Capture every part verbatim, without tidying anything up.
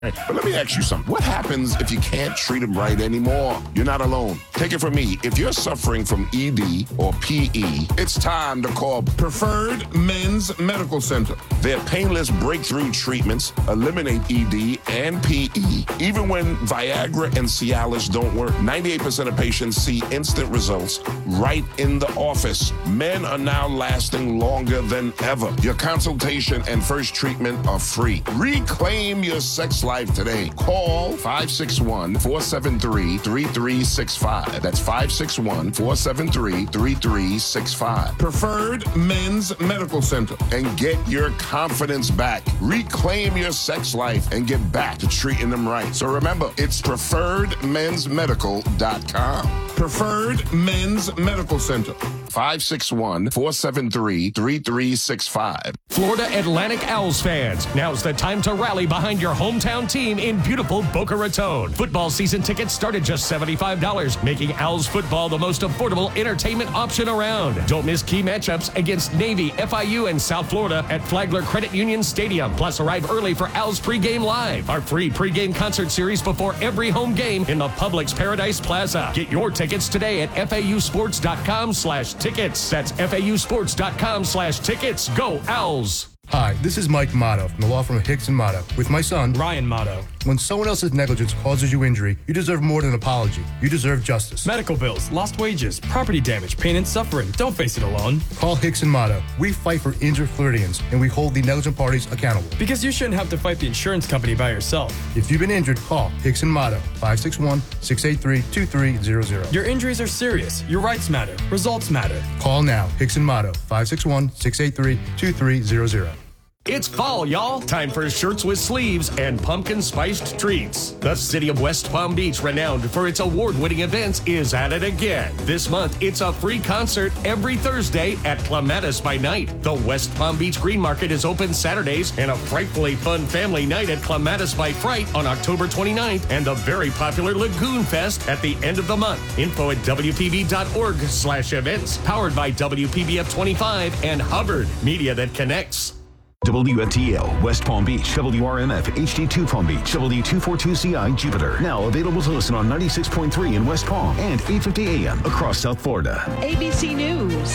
But let me ask you something. What happens if you can't treat them right anymore? You're not alone. Take it from me. If you're suffering from E D or P E, it's time to call Preferred Men's Medical Center. Their painless breakthrough treatments eliminate E D and P E. Even when Viagra and Cialis don't work, ninety-eight percent of patients see instant results right in the office. Men are now lasting longer than ever. Your consultation and first treatment are free. Reclaim your sex life today. Call five six one, four seven three, three three six five. That's five six one, four seven three, three three six five. Preferred Men's Medical Center, and get your confidence back. Reclaim your sex life and get back to treating them right. So remember, it's preferred mens medical dot com. Preferred Men's Medical Center. five six one, four seven three, three three six five. Florida Atlantic Owls fans, now's the time to rally behind your hometown team in beautiful Boca Raton. Football season tickets start at just seventy-five dollars, making Owls football the most affordable entertainment option around. Don't miss key matchups against Navy, F I U, and South Florida at Flagler Credit Union Stadium. Plus, arrive early for Owls Pregame Live, our free pregame concert series before every home game in the Publix Paradise Plaza. Get your tickets today at F A U sports dot com slash tickets. That's F A U sports dot com slash tickets. Go Owls! Hi, this is Mike Motto from the law firm of Hicks and Motto with my son, Ryan Motto. When someone else's negligence causes you injury, you deserve more than an apology. You deserve justice. Medical bills, lost wages, property damage, pain and suffering. Don't face it alone. Call Hicks and Motto. We fight for injured Floridians, and we hold the negligent parties accountable. Because you shouldn't have to fight the insurance company by yourself. If you've been injured, call Hicks and Motto, five six one, six eight three, two three zero zero. Your injuries are serious. Your rights matter. Results matter. Call now. Hicks and Motto, five six one, six eight three, two three zero zero. It's fall, y'all. Time for shirts with sleeves and pumpkin spiced treats. The city of West Palm Beach, renowned for its award-winning events, is at it again. This month, it's a free concert every Thursday at Clematis by Night. The West Palm Beach Green Market is open Saturdays, and a frightfully fun family night at Clematis by Fright on October twenty-ninth, and the very popular Lagoon Fest at the end of the month. Info at W P B dot org slash events. Powered by W P B F twenty-five and Hubbard, media that connects. W F T L, West Palm Beach, W R M F, H D two Palm Beach, W two forty-two C I, Jupiter. Now available to listen on ninety-six point three in West Palm and eight fifty A M across South Florida. A B C News.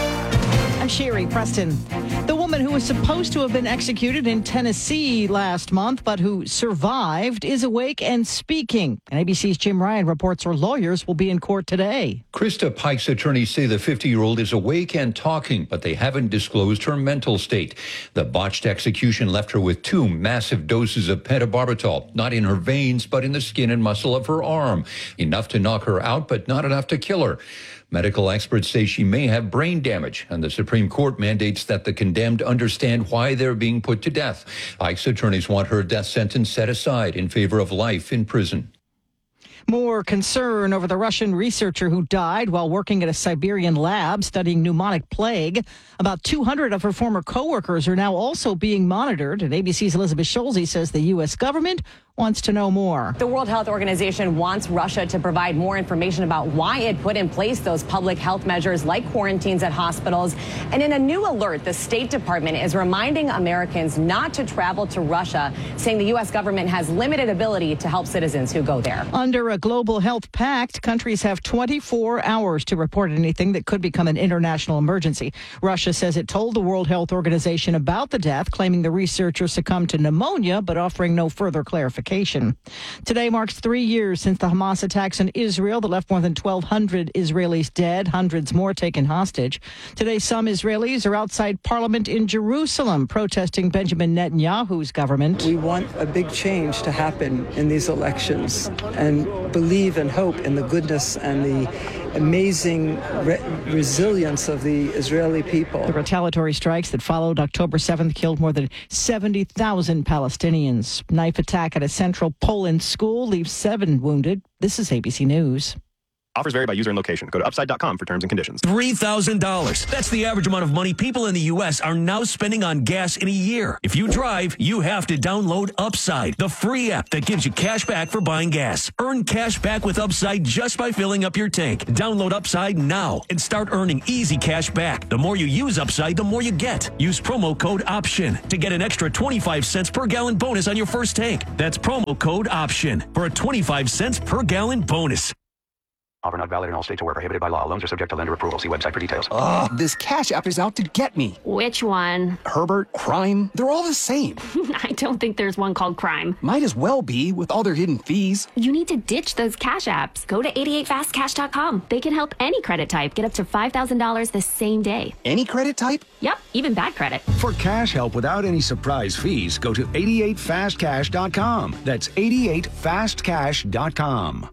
I'm Sherry Preston. The woman who was supposed to have been executed in Tennessee last month, but who survived, is awake and speaking. And A B C's Jim Ryan reports her lawyers will be in court today. Krista Pike's attorneys say the fifty-year-old is awake and talking, but they haven't disclosed her mental state. The botched execution left her with two massive doses of pentobarbital, not in her veins, but in the skin and muscle of her arm. Enough to knock her out, but not enough to kill her. Medical experts say she may have brain damage, and the Supreme Court mandates that the condemned understand why they're being put to death. Ike's attorneys want her death sentence set aside in favor of life in prison. More concern over the Russian researcher who died while working at a Siberian lab studying pneumonic plague. About two hundred of her former coworkers are now also being monitored, and A B C's Elizabeth Schulze says the U S government wants to know more. The World Health Organization wants Russia to provide more information about why it put in place those public health measures like quarantines at hospitals. And in a new alert, the State Department is reminding Americans not to travel to Russia, saying the U S government has limited ability to help citizens who go there. Under a global health pact, countries have twenty-four hours to report anything that could become an international emergency. Russia says it told the World Health Organization about the death, claiming the researcher succumbed to pneumonia, but offering no further clarification. Today marks three years since the Hamas attacks in Israel that left more than twelve hundred Israelis dead, hundreds more taken hostage. Today, some Israelis are outside Parliament in Jerusalem protesting Benjamin Netanyahu's government. We want a big change to happen in these elections and believe and hope in the goodness and the amazing re- resilience of the Israeli people. The retaliatory strikes that followed October seventh killed more than seventy thousand Palestinians. Knife attack at a central Poland school leaves seven wounded. This is A B C News. Offers vary by user and location. Go to upside dot com for terms and conditions. three thousand dollars. That's the average amount of money people in the U S are now spending on gas in a year. If you drive, you have to download Upside, the free app that gives you cash back for buying gas. Earn cash back with Upside just by filling up your tank. Download Upside now and start earning easy cash back. The more you use Upside, the more you get. Use promo code OPTION to get an extra twenty-five cents per gallon bonus on your first tank. That's promo code OPTION for a twenty-five cents per gallon bonus. Offer not valid in all states or where prohibited by law. Loans are subject to lender approval. See website for details. Ugh, this Cash App is out to get me. Which one? Herbert, Crime, they're all the same. I don't think there's one called Crime. Might as well be with all their hidden fees. You need to ditch those Cash Apps. Go to eighty-eight fast cash dot com. They can help any credit type get up to five thousand dollars the same day. Any credit type? Yep, even bad credit. For cash help without any surprise fees, go to eighty-eight fast cash dot com. That's eighty-eight fast cash dot com.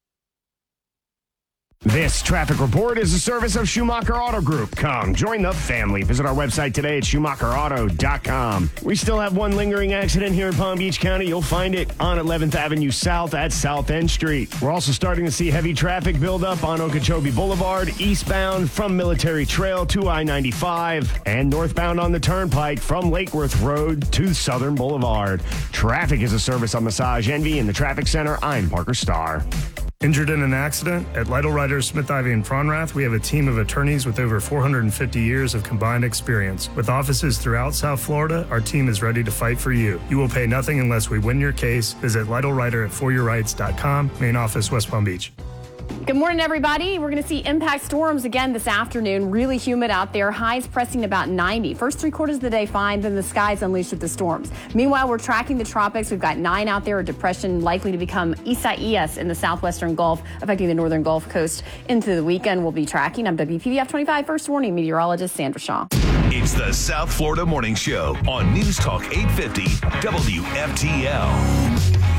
This traffic report is a service of Schumacher Auto Group. Come, join the family. Visit our website today at schumacher auto dot com. We still have one lingering accident here in Palm Beach County. You'll find it on eleventh Avenue South at South End Street. We're also starting to see heavy traffic build up on Okeechobee Boulevard, eastbound from Military Trail to I ninety-five, and northbound on the Turnpike from Lake Worth Road to Southern Boulevard. Traffic is a service of Massage Envy in the Traffic Center. I'm Parker Starr. Injured in an accident? At Lytle Writers, Smith Ivey, and Fronrath, we have a team of attorneys with over four hundred fifty years of combined experience. With offices throughout South Florida, our team is ready to fight for you. You will pay nothing unless we win your case. Visit Lytle Writer at for your rights dot com, main office, West Palm Beach. Good morning, everybody. We're going to see impact storms again this afternoon. Really humid out there. Highs pressing about ninety. First three quarters of the day fine, then the skies unleashed with the storms. Meanwhile, we're tracking the tropics. We've got nine out there. A depression likely to become Isaias in the southwestern Gulf, affecting the northern Gulf Coast into the weekend. We'll be tracking. I'm W P V F twenty-five First Warning meteorologist Sandra Shaw. It's the South Florida Morning Show on News Talk eight fifty W F T L.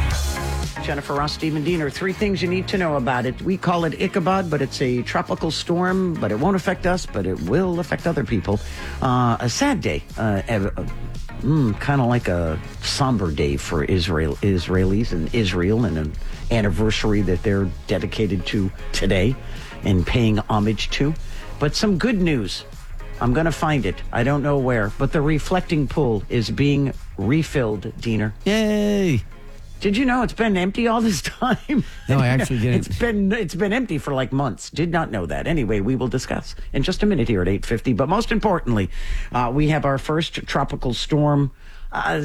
Jennifer Ross, Stephen Diener. Three things you need to know about it. We call it Ichabod, but it's a tropical storm, but it won't affect us, but it will affect other people. Uh, a sad day. Uh, uh, mm, kind of like a somber day for Israel, Israelis and Israel, and an anniversary that they're dedicated to today and paying homage to. But some good news. I'm going to find it. I don't know where, but the reflecting pool is being refilled, Diener. Yay! Did you know it's been empty all this time? No, I actually didn't. It's been it's been empty for like months. Did not know that. Anyway, we will discuss in just a minute here at eight fifty. But most importantly, uh, we have our first tropical storm uh,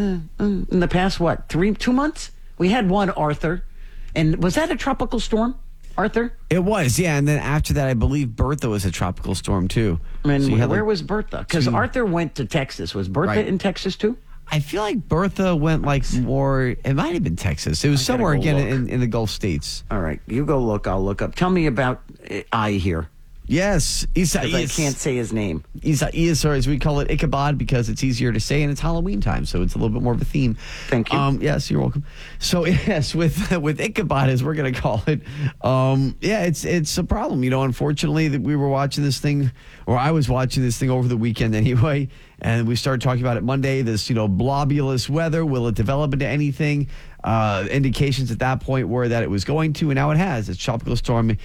in the past, what, three, two months? We had one, Arthur. And was that a tropical storm, Arthur? It was, yeah. And then after that, I believe Bertha was a tropical storm, too. And so where like was Bertha? Because two... Arthur went to Texas. Was Bertha right. in Texas, too? I feel like Bertha went like more, it might have been Texas. It was I somewhere again look. in, in the Gulf states. All right. You go look. I'll look up. Tell me about uh, I here. Yes. Isaias. I can't say his name. Isaias, or as we call it, Ichabod, because it's easier to say and it's Halloween time, so it's a little bit more of a theme. Thank you. Um, yes, you're welcome. So, yes, with with Ichabod, as we're going to call it, um, yeah, it's it's a problem. You know, unfortunately, that we were watching this thing, or I was watching this thing over the weekend anyway, and we started talking about it Monday, this, you know, blobulous weather. Will it develop into anything? Uh, indications at that point were that it was going to, and now it has. It's tropical storm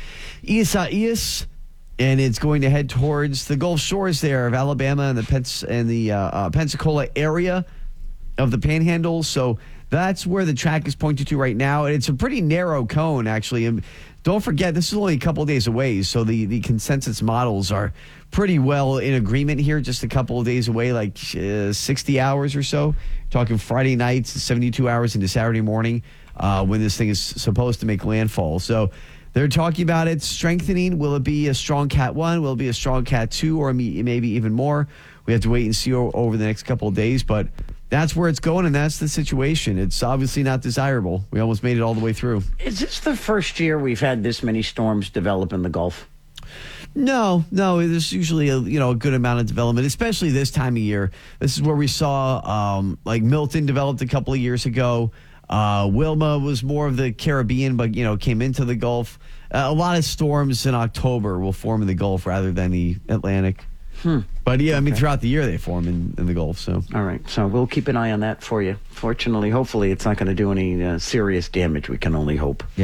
Isaias. And it's going to head towards the Gulf Shores there of Alabama and the Pens- and the uh, uh, Pensacola area of the Panhandle. So that's where the track is pointed to right now. And it's a pretty narrow cone, actually. And don't forget, this is only a couple of days away. So the, the consensus models are pretty well in agreement here, just a couple of days away, like uh, sixty hours or so. Talking Friday nights, seventy-two hours into Saturday morning uh, when this thing is supposed to make landfall. So they're talking about it strengthening. Will it be a strong Cat one? Will it be a strong Cat two, or maybe even more? We have to wait and see over the next couple of days, but that's where it's going, and that's the situation. It's obviously not desirable. We almost made it all the way through. Is this the first year we've had this many storms develop in the Gulf? No, no. There's usually a you know a good amount of development, especially this time of year. This is where we saw um, like Milton developed a couple of years ago. Uh, Wilma was more of the Caribbean, but, you know, came into the Gulf. Uh, a lot of storms in October will form in the Gulf rather than the Atlantic. Hmm. But, yeah, I mean, okay. throughout the year they form in, in the Gulf. So, all right. So we'll keep an eye on that for you. Fortunately, hopefully it's not going to do any uh, serious damage. We can only hope. Yeah.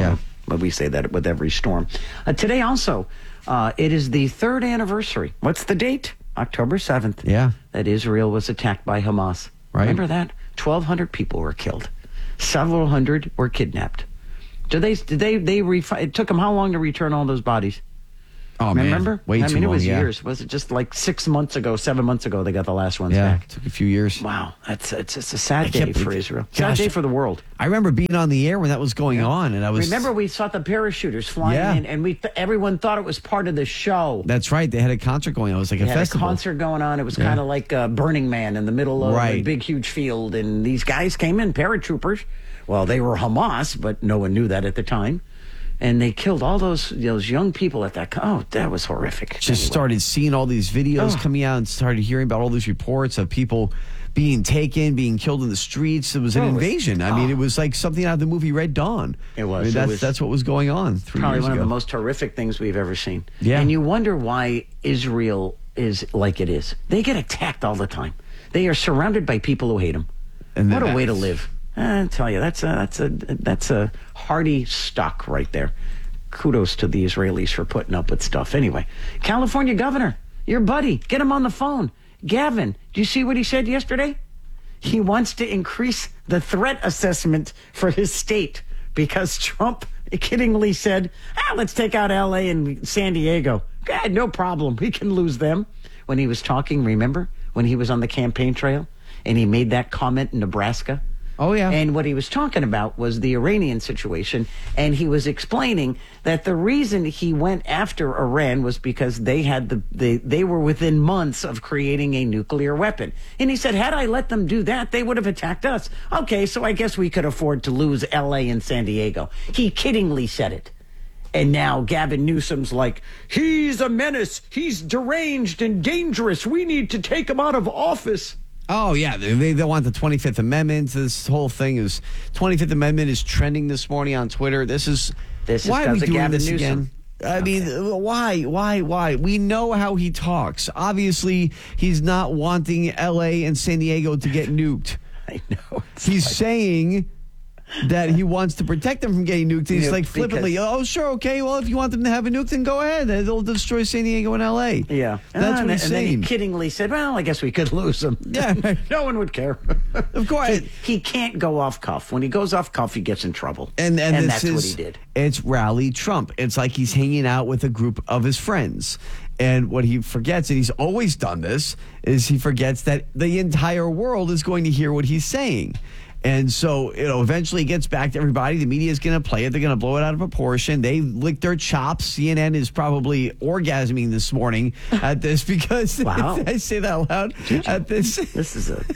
but we say that with every storm. Uh, today also, uh, it is the third anniversary. What's the date? October seventh. Yeah. That Israel was attacked by Hamas. Right. Remember that? twelve hundred people were killed. Several hundred were kidnapped. Did they, did they, they, refi- it took them how long to return all those bodies? Oh, man. Remember? Way I too mean, it long, was yeah. years. Was it just like six months ago, seven months ago, they got the last ones Yeah, back? it took a few years. Wow. That's, it's, it's a sad I day can't for believe- Israel. Gosh, Sad day for the world. I remember being on the air when that was going on, and I was. Remember, we saw the parachuters flying Yeah. in, and we th- everyone thought it was part of the show. That's right. They had a concert going on. It was like They a had festival. a concert going on. It was Yeah. kind of like uh, Burning Man in the middle of a Right. big, huge field. And these guys came in, paratroopers. Well, they were Hamas, but no one knew that at the time. And they killed all those those young people at that. Co- oh, that was horrific. Just started seeing all these videos Oh. coming out and started hearing about all these reports of people being taken, being killed in the streets. It was an Oh, it- invasion. I mean, oh. it was like something out of the movie Red Dawn. It was. I mean, It that's, was that's what was going on three Probably years one ago. of the most horrific things we've ever seen. Yeah. And you wonder why Israel is like it is. They get attacked all the time. They are surrounded by people who hate them. And What then a way to that's- live. I tell you, that's a, that's a, that's a hearty stock right there. Kudos to the Israelis for putting up with stuff. Anyway, California governor, your buddy, get him on the phone. Gavin, do you see what he said yesterday? He wants to increase the threat assessment for his state because Trump kiddingly said, ah, let's take out L A and San Diego. God, no problem. We can lose them. When he was talking, remember, when he was on the campaign trail and he made that comment in Nebraska? Oh, yeah. And what he was talking about was the Iranian situation. And he was explaining that the reason he went after Iran was because they had the, they, they were within months of creating a nuclear weapon. And he said, had I let them do that, they would have attacked us. Okay, so I guess we could afford to lose L A and San Diego. He kiddingly said it. And now Gavin Newsom's like, he's a menace. He's deranged and dangerous. We need to take him out of office. Oh, yeah. They, they want the twenty-fifth Amendment. This whole thing is twenty-fifth Amendment is trending this morning on Twitter. This is This is why are we because of doing Gavin this Newsom. again? I mean, why, why, why? We know how he talks. Obviously, he's not wanting L A and San Diego to get nuked. I know. He's like, saying that he wants to protect them from getting nuked. He's Nuke like flippantly, because- oh, sure, okay, well, if you want them to have a nuke, then go ahead. They'll destroy San Diego and L A. Yeah. That's and, what he's and saying. then he kiddingly said, well, I guess we could lose him. Yeah. No one would care. Of course. He, he can't go off cuff. When he goes off cuff, he gets in trouble. And, and, this that's is, what he did. It's Rally Trump. It's like he's hanging out with a group of his friends. And what he forgets, and he's always done this, is he forgets that the entire world is going to hear what he's saying. And so, you know, eventually it gets back to everybody. The media is going to play it. They're going to blow it out of proportion. They lick their chops. C N N is probably orgasming this morning at this because Wow. I say that out loud. At this, This is a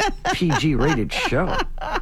P G rated show.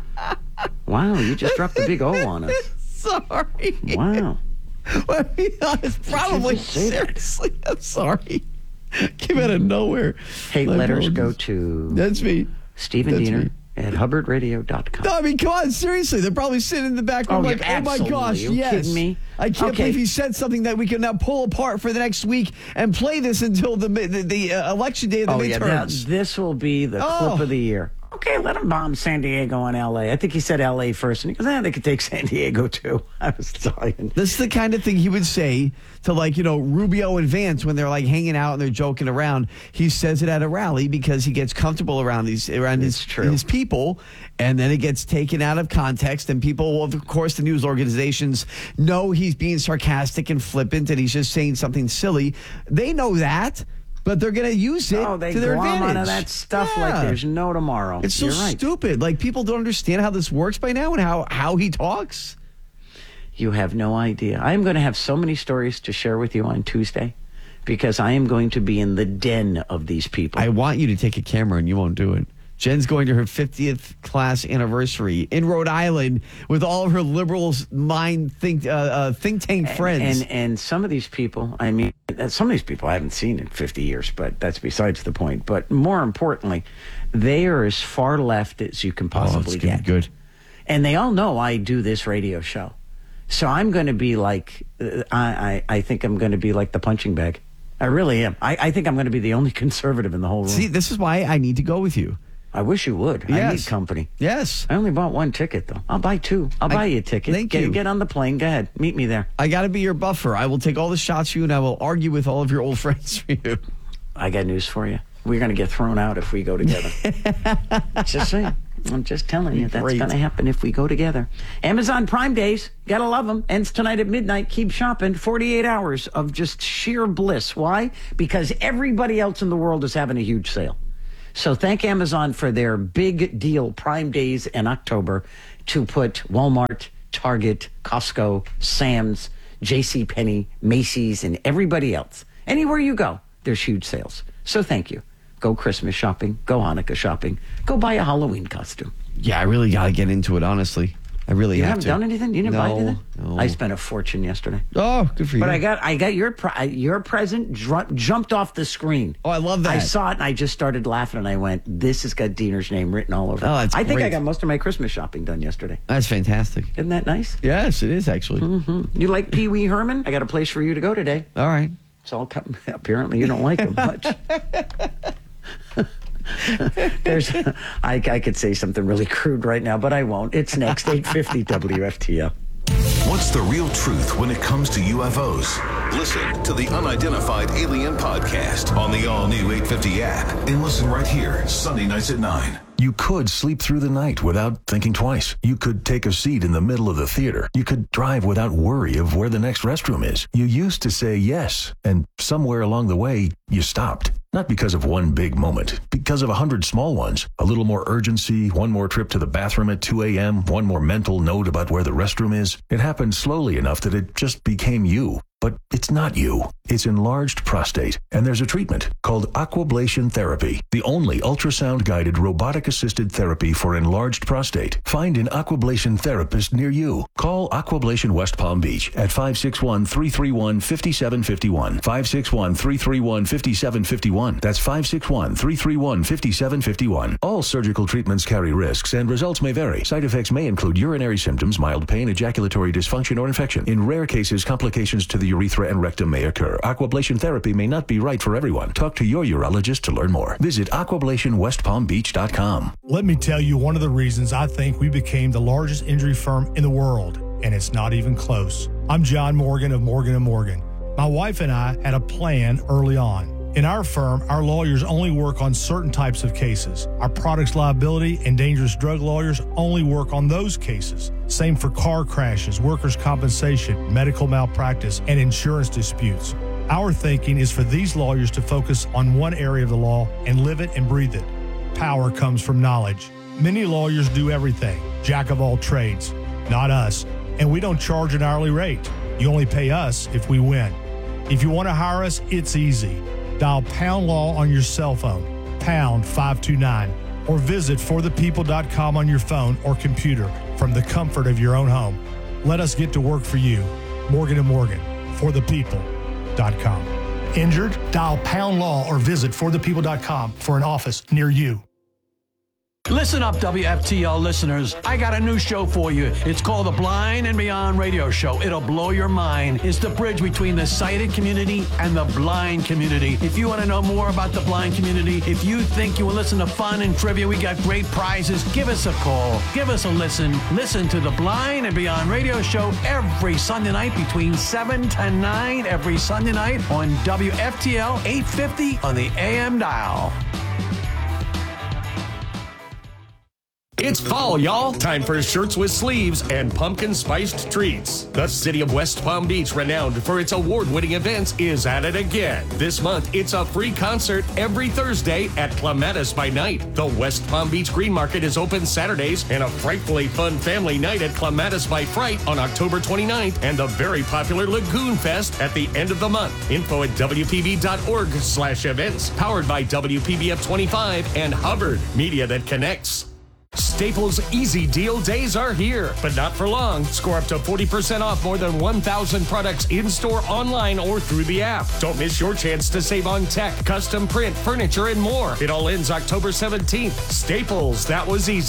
Wow, you just dropped the big O on us. Sorry. Wow. Well, to be honest, probably just say that? seriously. I'm sorry. Came out of nowhere. Hate My letters go apologies. to That's me. Stephen That's Diener me. at hubbard radio dot com. No, I mean, come on, seriously. They're probably sitting in the back room Oh, like, yeah, oh my absolutely. gosh, You yes. kidding me? I can't Okay. believe he said something that we can now pull apart for the next week and play this until the the, the uh, election day of the Oh, yeah, now, midterms. this will be the Oh. clip of the year. Okay, let him bomb San Diego and L A. I think he said L A first, and he goes, eh, they could take San Diego too. I was dying. This is the kind of thing he would say to, like, you know, Rubio and Vance when they're like hanging out and they're joking around. He says it at a rally because he gets comfortable around these around his, his people, and then it gets taken out of context. And people, of course, the news organizations know he's being sarcastic and flippant, and he's just saying something silly. They know that. But they're going to use it Oh, they to their glom advantage. onto that stuff Yeah. like there's no tomorrow. It's so You're right. stupid. Like, people don't understand how this works by now and how, how he talks. You have no idea. I am going to have so many stories to share with you on Tuesday because I am going to be in the den of these people. I want you to take a camera, and you won't do it. Jen's going to her fiftieth class anniversary in Rhode Island with all of her liberal mind think uh, uh, think tank friends. And, and some of these people, I mean, some of these people I haven't seen in fifty years, but that's besides the point. But more importantly, they are as far left as you can possibly oh, it's gonna get. be good. And they all know I do this radio show. So I'm going to be like, uh, I, I, I think I'm going to be like the punching bag. I really am. I, I think I'm going to be the only conservative in the whole room. See, this is why I need to go with you. I wish you would. Yes. I need company. Yes. I only bought one ticket, though. I'll buy two. I'll I- buy you a ticket. Thank get, you. Get on the plane. Go ahead. Meet me there. I got to be your buffer. I will take all the shots for you, and I will argue with all of your old friends for you. I got news for you. We're going to get thrown out if we go together. Just saying. I'm just telling you, that's Great. going to happen if we go together. Amazon Prime Days, gotta love them. Ends tonight at midnight. Keep shopping. forty-eight hours of just sheer bliss. Why? Because everybody else in the world is having a huge sale. So thank Amazon for their big deal Prime Days in October to put Walmart, Target, Costco, Sam's, JCPenney, Macy's, and everybody else. Anywhere you go, there's huge sales. So thank you. Go Christmas shopping. Go Hanukkah shopping. Go buy a Halloween costume. Yeah, I really got to get into it, honestly. I really You have haven't to. done anything? You didn't no, buy anything? No. I spent a fortune yesterday. Oh, good for you. But I got I got your pri- your present dr- jumped off the screen. Oh, I love that. I saw it and I just started laughing and I went, this has got Diener's name written all over it. Oh, that's I think I great. got most of my Christmas shopping done yesterday. That's fantastic. Isn't that nice? Yes, it is, actually. Mm-hmm. You like Pee Wee Herman? I got a place for you to go today. All right. So I'll come. Apparently you don't like him much. There's, I, I could say something really crude right now, but I won't. It's next, eight fifty W F T L. What's the real truth when it comes to U F Os? Listen to the Unidentified Alien Podcast on the all-new eight fifty app and listen right here, Sunday nights at nine. You could sleep through the night without thinking twice. You could take a seat in the middle of the theater. You could drive without worry of where the next restroom is. You used to say yes, and somewhere along the way, you stopped. Not because of one big moment, because of a hundred small ones. A little more urgency, one more trip to the bathroom at two a.m., one more mental note about where the restroom is. It happened slowly enough that it just became you. But it's not you. It's enlarged prostate, and there's a treatment called aquablation therapy, the only ultrasound-guided robotic-assisted therapy for enlarged prostate. Find an aquablation therapist near you. Call Aquablation West Palm Beach at five six one, three three one, five seven five one, five six one, three three one, five seven five one. That's five six one, three three one, five seven five one. All surgical treatments carry risks, and results may vary. Side effects may include urinary symptoms, mild pain, ejaculatory dysfunction, or infection. In rare cases, complications to the urethra and rectum may occur. Aquablation therapy may not be right for everyone. Talk to your urologist to learn more. Visit aquablation west palm beach dot com. Let me tell you one of the reasons I think we became the largest injury firm in the world, and it's not even close. I'm John Morgan of Morgan and Morgan. My wife and I had a plan early on. In our firm, our lawyers only work on certain types of cases. Our products liability and dangerous drug lawyers only work on those cases. Same for car crashes, workers' compensation, medical malpractice, and insurance disputes. Our thinking is for these lawyers to focus on one area of the law and live it and breathe it. Power comes from knowledge. Many lawyers do everything, jack of all trades. Not us. And we don't charge an hourly rate. You only pay us if we win. If you want to hire us, it's easy. Dial Pound Law on your cell phone, pound five two nine, or visit for the people dot com on your phone or computer from the comfort of your own home. Let us get to work for you. Morgan and Morgan, for the people dot com. Injured? Dial Pound Law or visit for the people dot com for an office near you. Listen up, W F T L listeners. I got a new show for you. It's called the Blind and Beyond Radio Show. It'll blow your mind. It's the bridge between the sighted community and the blind community. If you want to know more about the blind community, if you think you will listen to fun and trivia, we got great prizes, give us a call. Give us a listen. Listen to the Blind and Beyond Radio Show every Sunday night between seven to nine every Sunday night on W F T L eight fifty on the A M dial. It's fall, y'all. Time for shirts with sleeves and pumpkin spiced treats. The city of West Palm Beach, renowned for its award-winning events, is at it again. This month, it's a free concert every Thursday at Clematis by Night. The West Palm Beach Green Market is open Saturdays, and a frightfully fun family night at Clematis by Fright on October twenty-ninth, and the very popular Lagoon Fest at the end of the month. Info at W P B dot org slash events. Powered by W P B F twenty-five and Hubbard, media that connects. Staples Easy Deal Days are here, but not for long. Score up to forty percent off more than one thousand products in-store, online, or through the app. Don't miss your chance to save on tech, custom print, furniture, and more. It all ends October seventeenth. Staples, that was easy.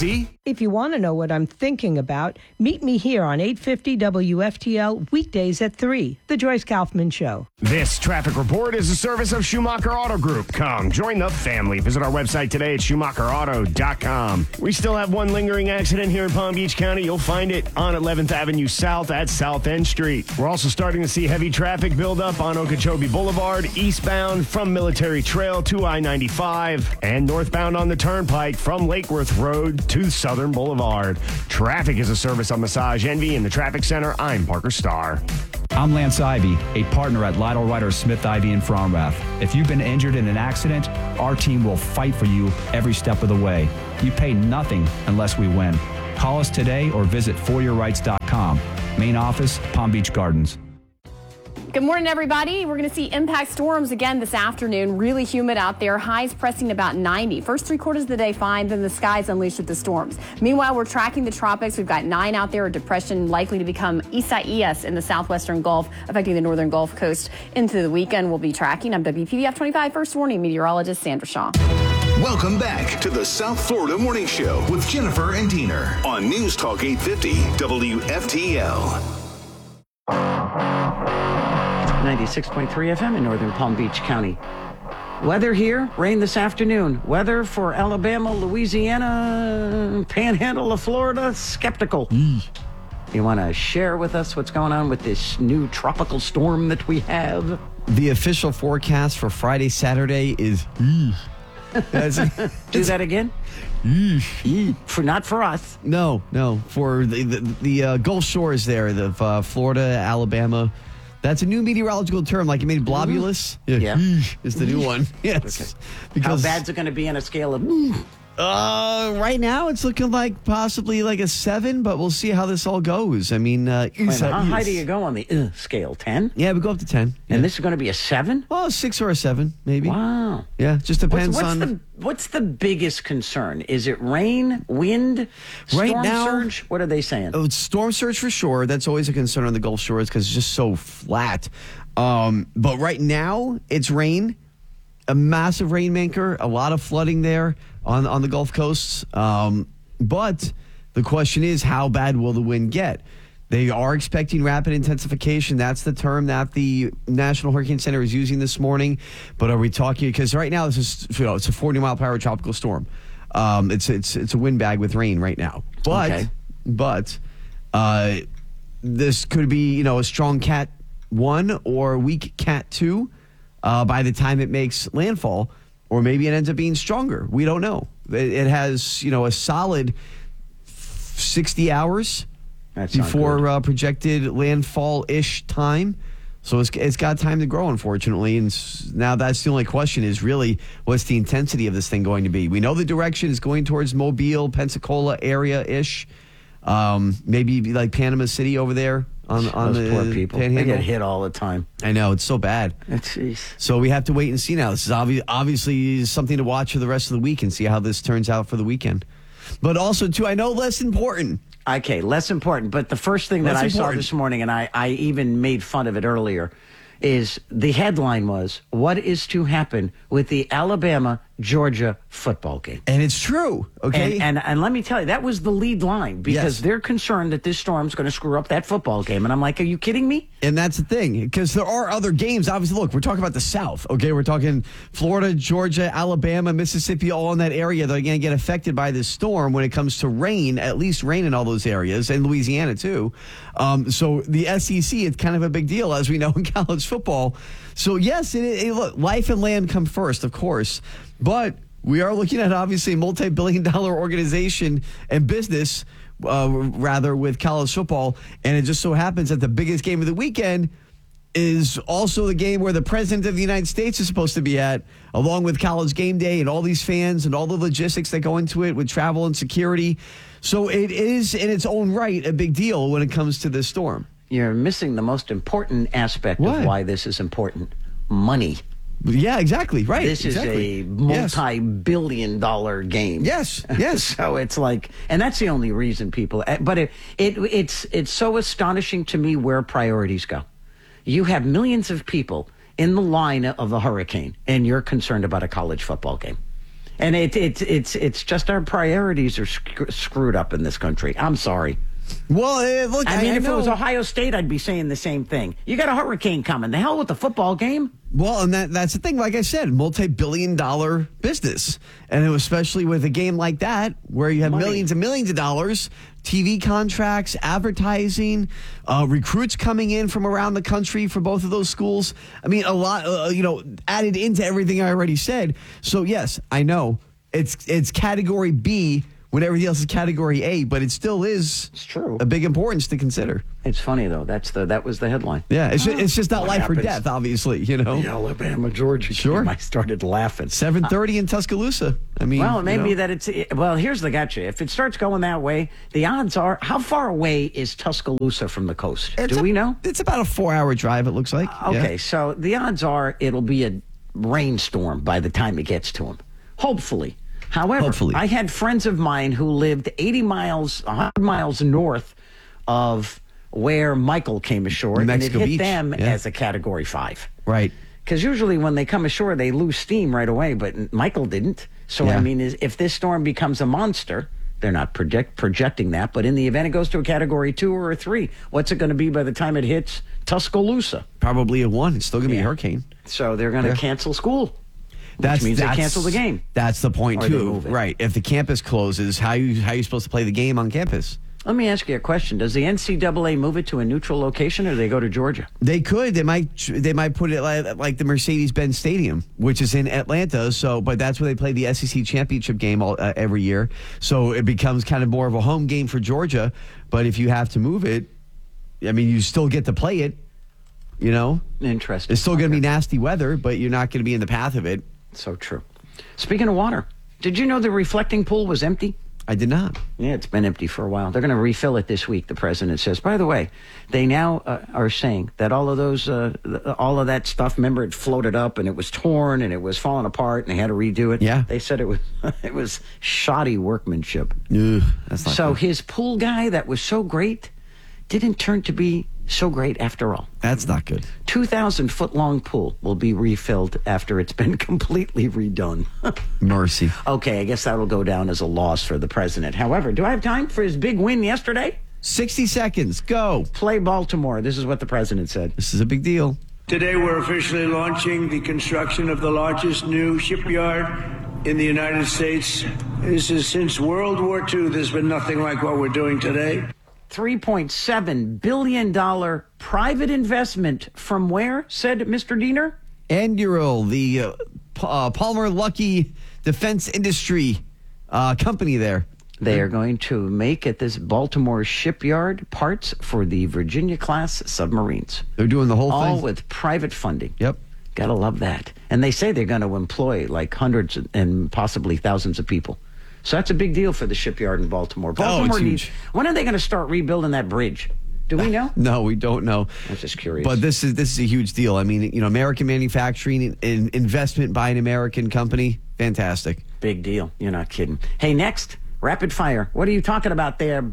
If you want to know what I'm thinking about, meet me here on eight fifty W F T L weekdays at three, The Joyce Kaufman Show. This traffic report is a service of Schumacher Auto Group. Come, join the family. Visit our website today at Schumacher Auto dot com. We still have one lingering accident here in Palm Beach County. You'll find it on eleventh Avenue South at South End Street. We're also starting to see heavy traffic build up on Okeechobee Boulevard, eastbound from Military Trail to I ninety-five, and northbound on the Turnpike from Lake Worth Road to Southern Boulevard. Traffic is a service of Massage Envy in the Traffic Center. I'm Parker Starr. I'm Lance Ivy, a partner at Lytle Ryder Smith Ivy in Fromrath. If you've been injured in an accident, our team will fight for you every step of the way. You pay nothing unless we win. Call us today or visit for your rights dot com. Main office, Palm Beach Gardens. Good morning, everybody. We're going to see impact storms again this afternoon. Really humid out there. Highs pressing about ninety. First three quarters of the day fine, then the skies unleashed with the storms. Meanwhile, we're tracking the tropics. We've got nine out there. A depression likely to become Isaias in the southwestern Gulf, affecting the northern Gulf Coast into the weekend. We'll be tracking. I'm W P V F twenty-five First Warning meteorologist Sandra Shaw. Welcome back to the South Florida Morning Show with Jennifer and Diener on News Talk eight fifty W F T L. ninety-six point three F M in northern Palm Beach County. Weather here, rain this afternoon. Weather for Alabama, Louisiana, Panhandle of Florida, skeptical. Mm. You want to share with us what's going on with this new tropical storm that we have? The official forecast for Friday, Saturday is... Mm. Do that again? Mm. For not for us. No, no. For the the, the uh, Gulf Shores there, of uh, Florida, Alabama. That's a new meteorological term, like you made globulous. Yeah. yeah. Is the new one. Yes. Okay. Because, how bad's it going to be on a scale of... Uh, right now, it's looking like possibly like a seven, but we'll see how this all goes. I mean, uh, Wait, how high do you go on the uh, scale? ten? Yeah, we go up to ten. And yeah. this is going to be a seven? Well, a six or a seven, maybe. Wow. Yeah, just depends what's, what's on... The, what's the biggest concern? Is it rain, wind, storm right now, surge? What are they saying? Oh, it's storm surge for sure. That's always a concern on the Gulf Shores because it's just so flat. Um, but right now, it's rain. A massive rainmaker, a lot of flooding there on, on the Gulf coasts. Um, but the question is, how bad will the wind get? They are expecting rapid intensification. That's the term that the National Hurricane Center is using this morning. But are we talking, because right now this is, you know, it's a forty mile per hour tropical storm. Um, it's it's it's a windbag with rain right now. But okay. but uh, this could be, you know, a strong Cat one or a weak Cat two. Uh, by the time it makes landfall, or maybe it ends up being stronger. We don't know. It, it has, you know, a solid sixty hours That's before uh, projected landfall-ish time. So it's, it's got time to grow, unfortunately. And now that's the only question is really what's the intensity of this thing going to be? We know the direction is going towards Mobile, Pensacola area-ish. Um, maybe like Panama City over there. On, on Those the poor people. Panhandle. They get hit all the time. I know, it's so bad. Jeez. So we have to wait and see now. This is obvi- obviously something to watch for the rest of the week and see how this turns out for the weekend. But also, too, I know less important. Okay, less important. But the first thing that Less I saw important. this morning, and I, I even made fun of it earlier, is the headline was, what is to happen with the Alabama-Georgia football game? And it's true, okay? And, and and let me tell you, that was the lead line because Yes. they're concerned that this storm's going to screw up that football game. And I'm like, are you kidding me? And that's the thing, because there are other games. Obviously, look, we're talking about the South, okay? We're talking Florida, Georgia, Alabama, Mississippi, all in that area that are going to get affected by this storm when it comes to rain, at least rain in all those areas, and Louisiana, too. Um, so the S E C, it's kind of a big deal, as we know in college football. So, yes, it, it, look, life and land come first, of course. But we are looking at, obviously, a multi-billion dollar organization and business, uh, rather, with college football. And it just so happens that the biggest game of the weekend is also the game where the president of the United States is supposed to be at, along with College Game Day and all these fans and all the logistics that go into it with travel and security. So it is, in its own right, a big deal when it comes to this storm. You're missing the most important aspect What? of why this is important. Money. Yeah, exactly. Right. This exactly. is a multi-billion dollar game. Yes. Yes. So it's like, and that's the only reason people, but it, it it's it's so astonishing to me where priorities go. You have millions of people in the line of a hurricane, and you're concerned about a college football game. And it, it, it's it's just our priorities are sc- screwed up in this country. I'm sorry. Well, uh, look, I mean, I if know. it was Ohio State, I'd be saying the same thing. You got a hurricane coming. The hell with the football game. Well, and that that's the thing. Like I said, multi-billion dollar business. And it was especially with a game like that where you have Money. millions and millions of dollars, T V contracts, advertising, uh, recruits coming in from around the country for both of those schools. I mean, a lot, uh, you know, added into everything I already said. So, yes, I know it's it's category B when everything else is category A, but it still is it's true. a big importance to consider. It's funny, though. That's the That was the headline. Yeah, it's, oh, it's just not life happens? or death, obviously, you know. The Alabama, Georgia Sure. game, I started laughing. seven thirty in Tuscaloosa. I mean, Well, it may you know. be that it's... Well, here's the gotcha. If it starts going that way, the odds are... How far away is Tuscaloosa from the coast? It's Do a- we know? It's about a four-hour drive, it looks like. Okay, Yeah. so the odds are it'll be a rainstorm by the time it gets to him. Hopefully. However, Hopefully. I had friends of mine who lived eighty miles, one hundred miles north of where Michael came ashore, and it Mexico hit Beach, them yeah. as a Category five. Right. Because usually when they come ashore, they lose steam right away, but Michael didn't. So, Yeah. I mean, is, if this storm becomes a monster, they're not project, projecting that, but in the event it goes to a Category two or a three, what's it going to be by the time it hits Tuscaloosa? Probably a one. It's still going to be Yeah. a hurricane. So they're going to Yeah. cancel school. That's, Which means that's, they cancel the game. That's the point, Or they too. move it. Right. If the campus closes, how you how you supposed to play the game on campus? Let me ask you a question. Does the N C double A move it to a neutral location or do they go to Georgia? They could. They might. They might put it like, like the Mercedes-Benz Stadium, which is in Atlanta. So, but that's where they play the S E C championship game all, uh, every year. So it becomes kind of more of a home game for Georgia. But if you have to move it, I mean, you still get to play it. You know, Interesting. it's still going to be nasty weather, but you're not going to be in the path of it. So true. Speaking of water, did you know the reflecting pool was empty? I did not. Yeah, it's been empty for a while. They're going to refill it this week, the president says. By the way, they now uh, are saying that all of those, uh, all of that stuff, remember it floated up and it was torn and it was falling apart and they had to redo it? Yeah. They said it was it was shoddy workmanship. Ugh, that's not So good. his pool guy that was so great didn't turn to be so great after all. That's not good. two thousand foot long pool will be refilled after it's been completely redone. Mercy. Okay, I guess that'll go down as a loss for the president. However, do I have time for his big win yesterday? sixty seconds. Go. Play Baltimore. This is what the president said. This is a big deal. Today, we're officially launching the construction of the largest new shipyard in the United States. This is since World War Two. There's been nothing like what we're doing today. three point seven billion dollars private investment from where, said Mister Diener? Anduril, the uh, P- uh, Palmer Luckey Defense Industry uh, company there. They are going to make at this Baltimore shipyard parts for the Virginia-class submarines. They're doing the whole All thing. with private funding. Yep. Gotta love that. And they say they're going to employ like hundreds and possibly thousands of people. So that's a big deal for the shipyard in Baltimore. Baltimore it's needs. huge. When are they going to start rebuilding that bridge? Do we know? No, we don't know. I was just curious. But this is this is a huge deal. I mean, you know, American manufacturing, in, investment by an American company, fantastic. Big deal. You're not kidding. Hey, next, rapid fire. What are you talking about there?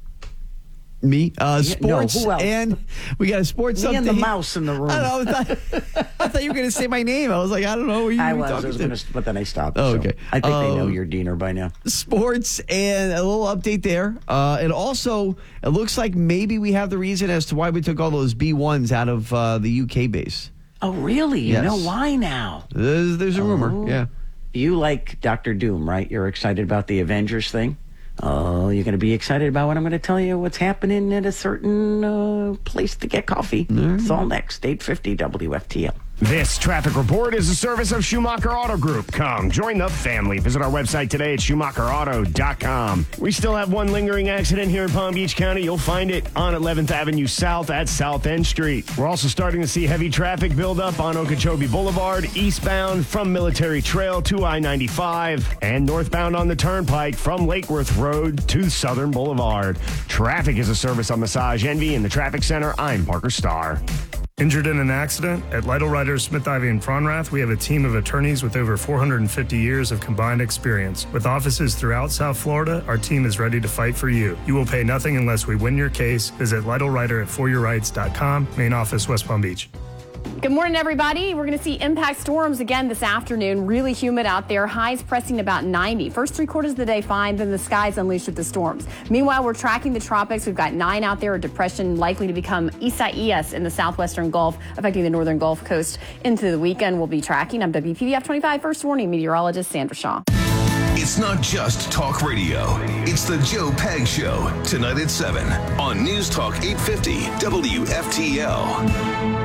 Me, uh, Yeah, no, sports, who else? and we got a sports Me update. and the mouse in the room. I don't know. I thought, I thought you were going to say my name. I was like, I don't know. Who you I were was, talking I was to. going to, but then I stopped. Oh, so okay. I think they know Um, you're Diener by now. Sports and a little update there. Uh, and also, it looks like maybe we have the reason as to why we took all those B ones out of uh, the U K base. Oh, really? You Yes. know why now? There's, there's a rumor. Oh. Yeah. You like Doctor Doom, right? You're excited about the Avengers thing? Oh, you're going to be excited about what I'm going to tell you what's happening at a certain uh, place to get coffee. It's all next. eight fifty W F T L. This traffic report is a service of Schumacher Auto Group. Come, join the family. Visit our website today at Schumacher Auto dot com. We still have one lingering accident here in Palm Beach County. You'll find it on eleventh Avenue South at South End Street. We're also starting to see heavy traffic build up on Okeechobee Boulevard, eastbound from Military Trail to I ninety-five, and northbound on the Turnpike from Lake Worth Road to Southern Boulevard. Traffic is a service of Massage Envy in the Traffic Center. I'm Parker Starr. Injured in an accident? At Lytle Writers, Smith Ivy, and Fronrath, we have a team of attorneys with over four hundred fifty years of combined experience. With offices throughout South Florida, our team is ready to fight for you. You will pay nothing unless we win your case. Visit Lytle Writer at for your rights dot com, main office, West Palm Beach. Good morning, everybody. We're going to see impact storms again this afternoon. Really humid out there. Highs pressing about ninety. First three quarters of the day fine, then the skies unleashed with the storms. Meanwhile, we're tracking the tropics. We've got nine out there. A depression likely to become Isaias in the southwestern Gulf, affecting the northern Gulf Coast into the weekend. We'll be tracking. I'm W P V F twenty-five First Warning meteorologist Sandra Shaw. It's not just talk radio. It's the Joe Pag Show, tonight at seven on News Talk eight fifty W F T L.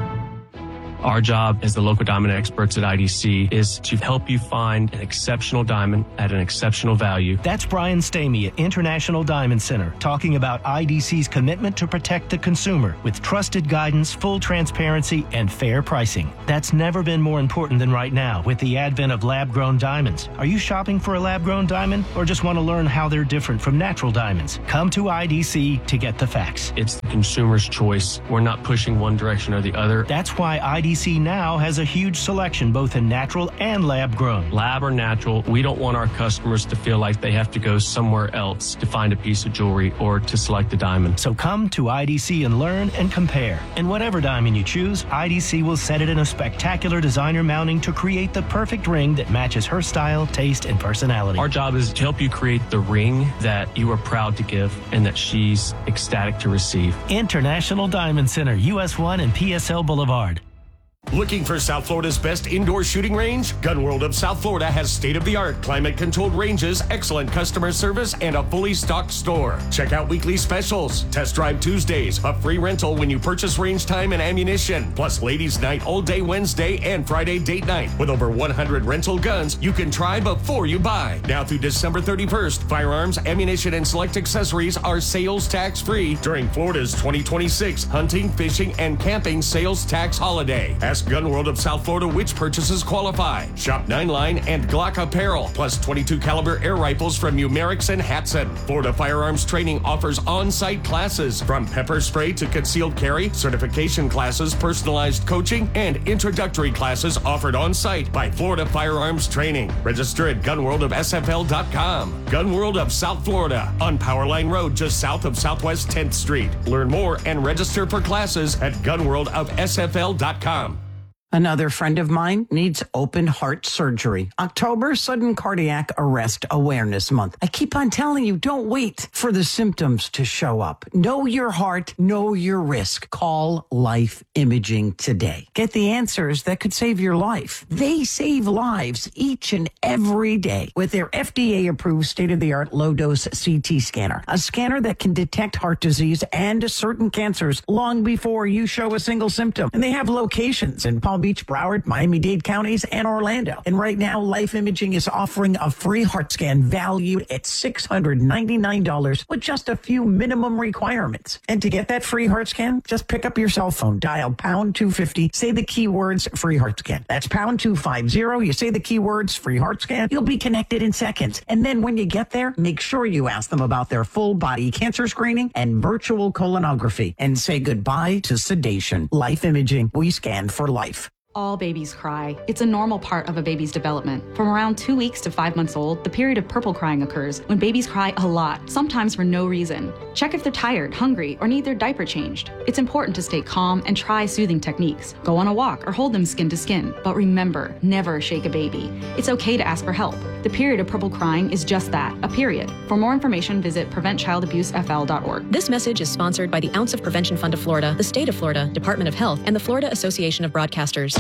Our job as the local diamond experts at I D C is to help you find an exceptional diamond at an exceptional value. That's Brian Stamey at International Diamond Center talking about I D C's commitment to protect the consumer with trusted guidance, full transparency, and fair pricing. That's never been more important than right now with the advent of lab-grown diamonds. Are you shopping for a lab-grown diamond or just want to learn how they're different from natural diamonds? Come to I D C to get the facts. It's the consumer's choice. We're not pushing one direction or the other. That's why I D C now has a huge selection both in natural and lab-grown. Lab or natural, we don't want our customers to feel like they have to go somewhere else to find a piece of jewelry or to select a diamond. So come to I D C and learn and compare. And whatever diamond you choose, I D C will set it in a spectacular designer mounting to create the perfect ring that matches her style, taste, and personality. Our job is to help you create the ring that you are proud to give and that she's ecstatic to receive. International Diamond Center, U S one and P S L Boulevard. Looking for South Florida's best indoor shooting range? Gun World of South Florida has state-of-the-art climate-controlled ranges, excellent customer service, and a fully stocked store. Check out weekly specials. Test Drive Tuesdays, a free rental when you purchase range time and ammunition, plus Ladies Night all day Wednesday and Friday date night. With over one hundred rental guns, you can try before you buy. Now through December thirty-first, firearms, ammunition, and select accessories are sales tax-free during Florida's twenty twenty-six hunting, fishing, and camping sales tax holiday. Ask Gun World of South Florida which purchases qualify. Shop nine line and Glock apparel, plus twenty-two caliber air rifles from Umerix and Hatson. Florida Firearms Training offers on-site classes from pepper spray to concealed carry, certification classes, personalized coaching, and introductory classes offered on-site by Florida Firearms Training. Register at gun world of S F L dot com. Gun World of South Florida on Powerline Road just south of Southwest tenth Street. Learn more and register for classes at gun world of S F L dot com. Another friend of mine needs open heart surgery. October, Sudden Cardiac Arrest Awareness Month. I keep on telling you, don't wait for the symptoms to show up. Know your heart, know your risk. Call Life Imaging today. Get the answers that could save your life. They save lives each and every day with their F D A-approved state-of-the-art low-dose C T scanner. A scanner that can detect heart disease and certain cancers long before you show a single symptom. And they have locations in Palm Beach, Broward, Miami-Dade counties, and Orlando. And right now, Life Imaging is offering a free heart scan valued at six hundred ninety-nine dollars with just a few minimum requirements. And to get that free heart scan, just pick up your cell phone, dial pound two fifty, say the keywords free heart scan. That's pound two fifty. You say the keywords free heart scan, you'll be connected in seconds. And then when you get there, make sure you ask them about their full body cancer screening and virtual colonography and say goodbye to sedation. Life Imaging, we scan for life. All babies cry. It's a normal part of a baby's development. From around two weeks to five months old, the period of purple crying occurs when babies cry a lot, sometimes for no reason. Check if they're tired, hungry, or need their diaper changed. It's important to stay calm and try soothing techniques. Go on a walk or hold them skin to skin. But remember, never shake a baby. It's okay to ask for help. The period of purple crying is just that, a period. For more information, visit prevent child abuse F L dot org. This message is sponsored by the Ounce of Prevention Fund of Florida, the State of Florida, Department of Health, and the Florida Association of Broadcasters.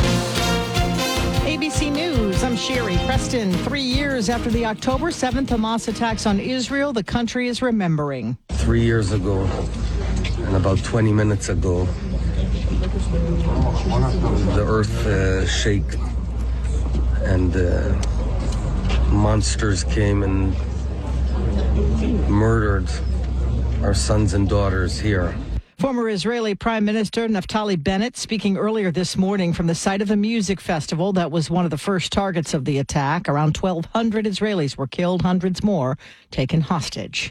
A B C News, I'm Sherry Preston. Three years after the October seventh Hamas attacks on Israel, the country is remembering. Three years ago, and about twenty minutes ago, the earth uh, shook, and uh, monsters came and murdered our sons and daughters here. Former Israeli Prime Minister Naftali Bennett speaking earlier this morning from the site of a music festival that was one of the first targets of the attack. Around twelve hundred Israelis were killed, hundreds more taken hostage.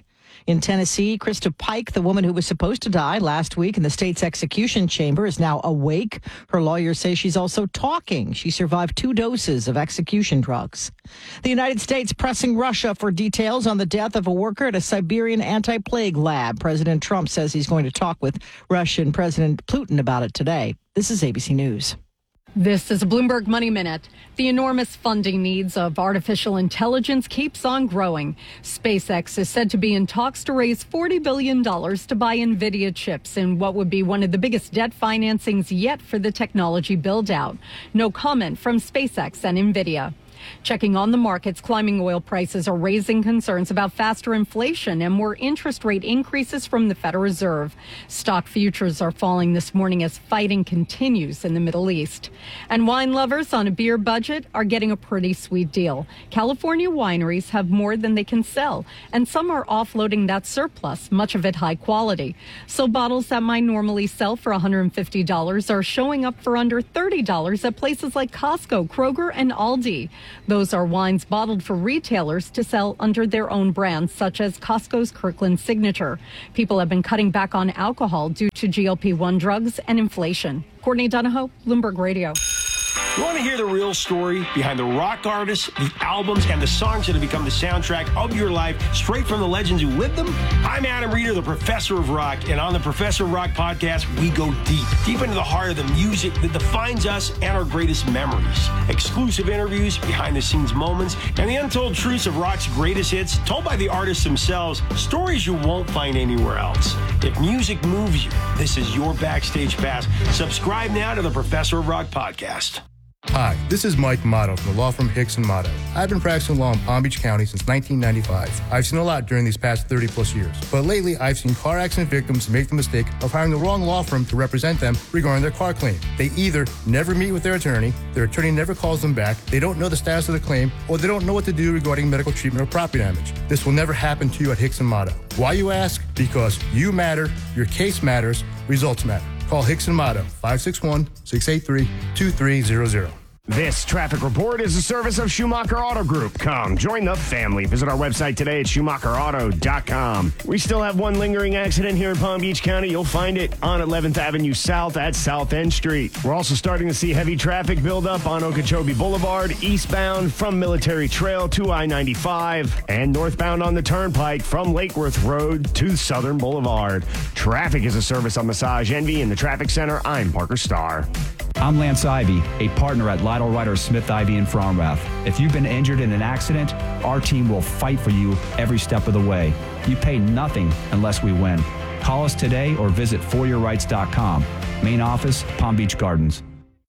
In Tennessee, Krista Pike, the woman who was supposed to die last week in the state's execution chamber, is now awake. Her lawyers say she's also talking. She survived two doses of execution drugs. The United States pressing Russia for details on the death of a worker at a Siberian anti-plague lab. President Trump says he's going to talk with Russian President Putin about it today. This is A B C News. This is a Bloomberg Money Minute. The enormous funding needs of artificial intelligence keeps on growing. SpaceX is said to be in talks to raise forty billion dollars to buy NVIDIA chips in what would be one of the biggest debt financings yet for the technology build-out. No comment from SpaceX and NVIDIA. Checking on the markets, climbing oil prices are raising concerns about faster inflation and more interest rate increases from the Federal Reserve. Stock futures are falling this morning as fighting continues in the Middle East. And wine lovers on a beer budget are getting a pretty sweet deal. California wineries have more than they can sell, and some are offloading that surplus, much of it high quality. So bottles that might normally sell for one hundred fifty dollars are showing up for under thirty dollars at places like Costco, Kroger, and Aldi. Those are wines bottled for retailers to sell under their own brands, such as Costco's Kirkland Signature. People have been cutting back on alcohol due to G L P one drugs and inflation. Courtney Donahoe, Bloomberg Radio. You want to hear the real story behind the rock artists, the albums, and the songs that have become the soundtrack of your life, straight from the legends who lived them? I'm Adam Reeder, the Professor of Rock, and on the Professor of Rock podcast, we go deep, deep into the heart of the music that defines us and our greatest memories. Exclusive interviews, behind-the-scenes moments, and the untold truths of rock's greatest hits, told by the artists themselves, stories you won't find anywhere else. If music moves you, this is your backstage pass. Subscribe now to the Professor of Rock podcast. Hi, this is Mike Motto from the law firm Hicks and Motto. I've been practicing law in Palm Beach County since nineteen ninety-five. I've seen a lot during these past thirty plus years, but lately I've seen car accident victims make the mistake of hiring the wrong law firm to represent them regarding their car claim. They either never meet with their attorney, their attorney never calls them back, they don't know the status of the claim, or they don't know what to do regarding medical treatment or property damage. This will never happen to you at Hicks and Motto. Why, you ask? Because you matter, your case matters, results matter. Call Hicks and Motto, five six one, six eight three, two three zero zero. This traffic report is a service of Schumacher Auto Group. Come, join the family. Visit our website today at Schumacher Auto dot com. We still have one lingering accident here in Palm Beach County. You'll find it on eleventh Avenue South at South End Street. We're also starting to see heavy traffic build up on Okeechobee Boulevard, eastbound from Military Trail to I ninety-five, and northbound on the Turnpike from Lake Worth Road to Southern Boulevard. Traffic is a service of Massage Envy in the Traffic Center. I'm Parker Starr. I'm Lance Ivy, a partner at Lytle Ryder Smith Ivy in Fromrath. If you've been injured in an accident, our team will fight for you every step of the way. You pay nothing unless we win. Call us today or visit for your rights dot com. Main office, Palm Beach Gardens.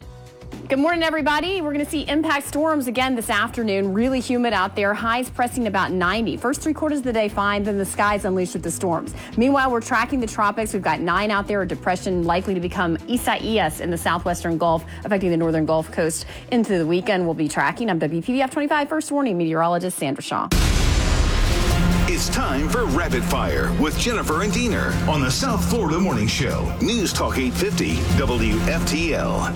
Good morning, everybody. We're going to see impact storms again this afternoon. Really humid out there. Highs pressing about ninety. First three quarters of the day fine, then the skies unleashed with the storms. Meanwhile, we're tracking the tropics. We've got nine out there. A depression likely to become Isaias in the southwestern Gulf, affecting the northern Gulf Coast into the weekend. We'll be tracking. I'm W P V F twenty-five First Warning meteorologist Sandra Shaw. It's time for Rapid Fire with Jennifer and Diener on the South Florida Morning Show. News Talk eight fifty W F T L.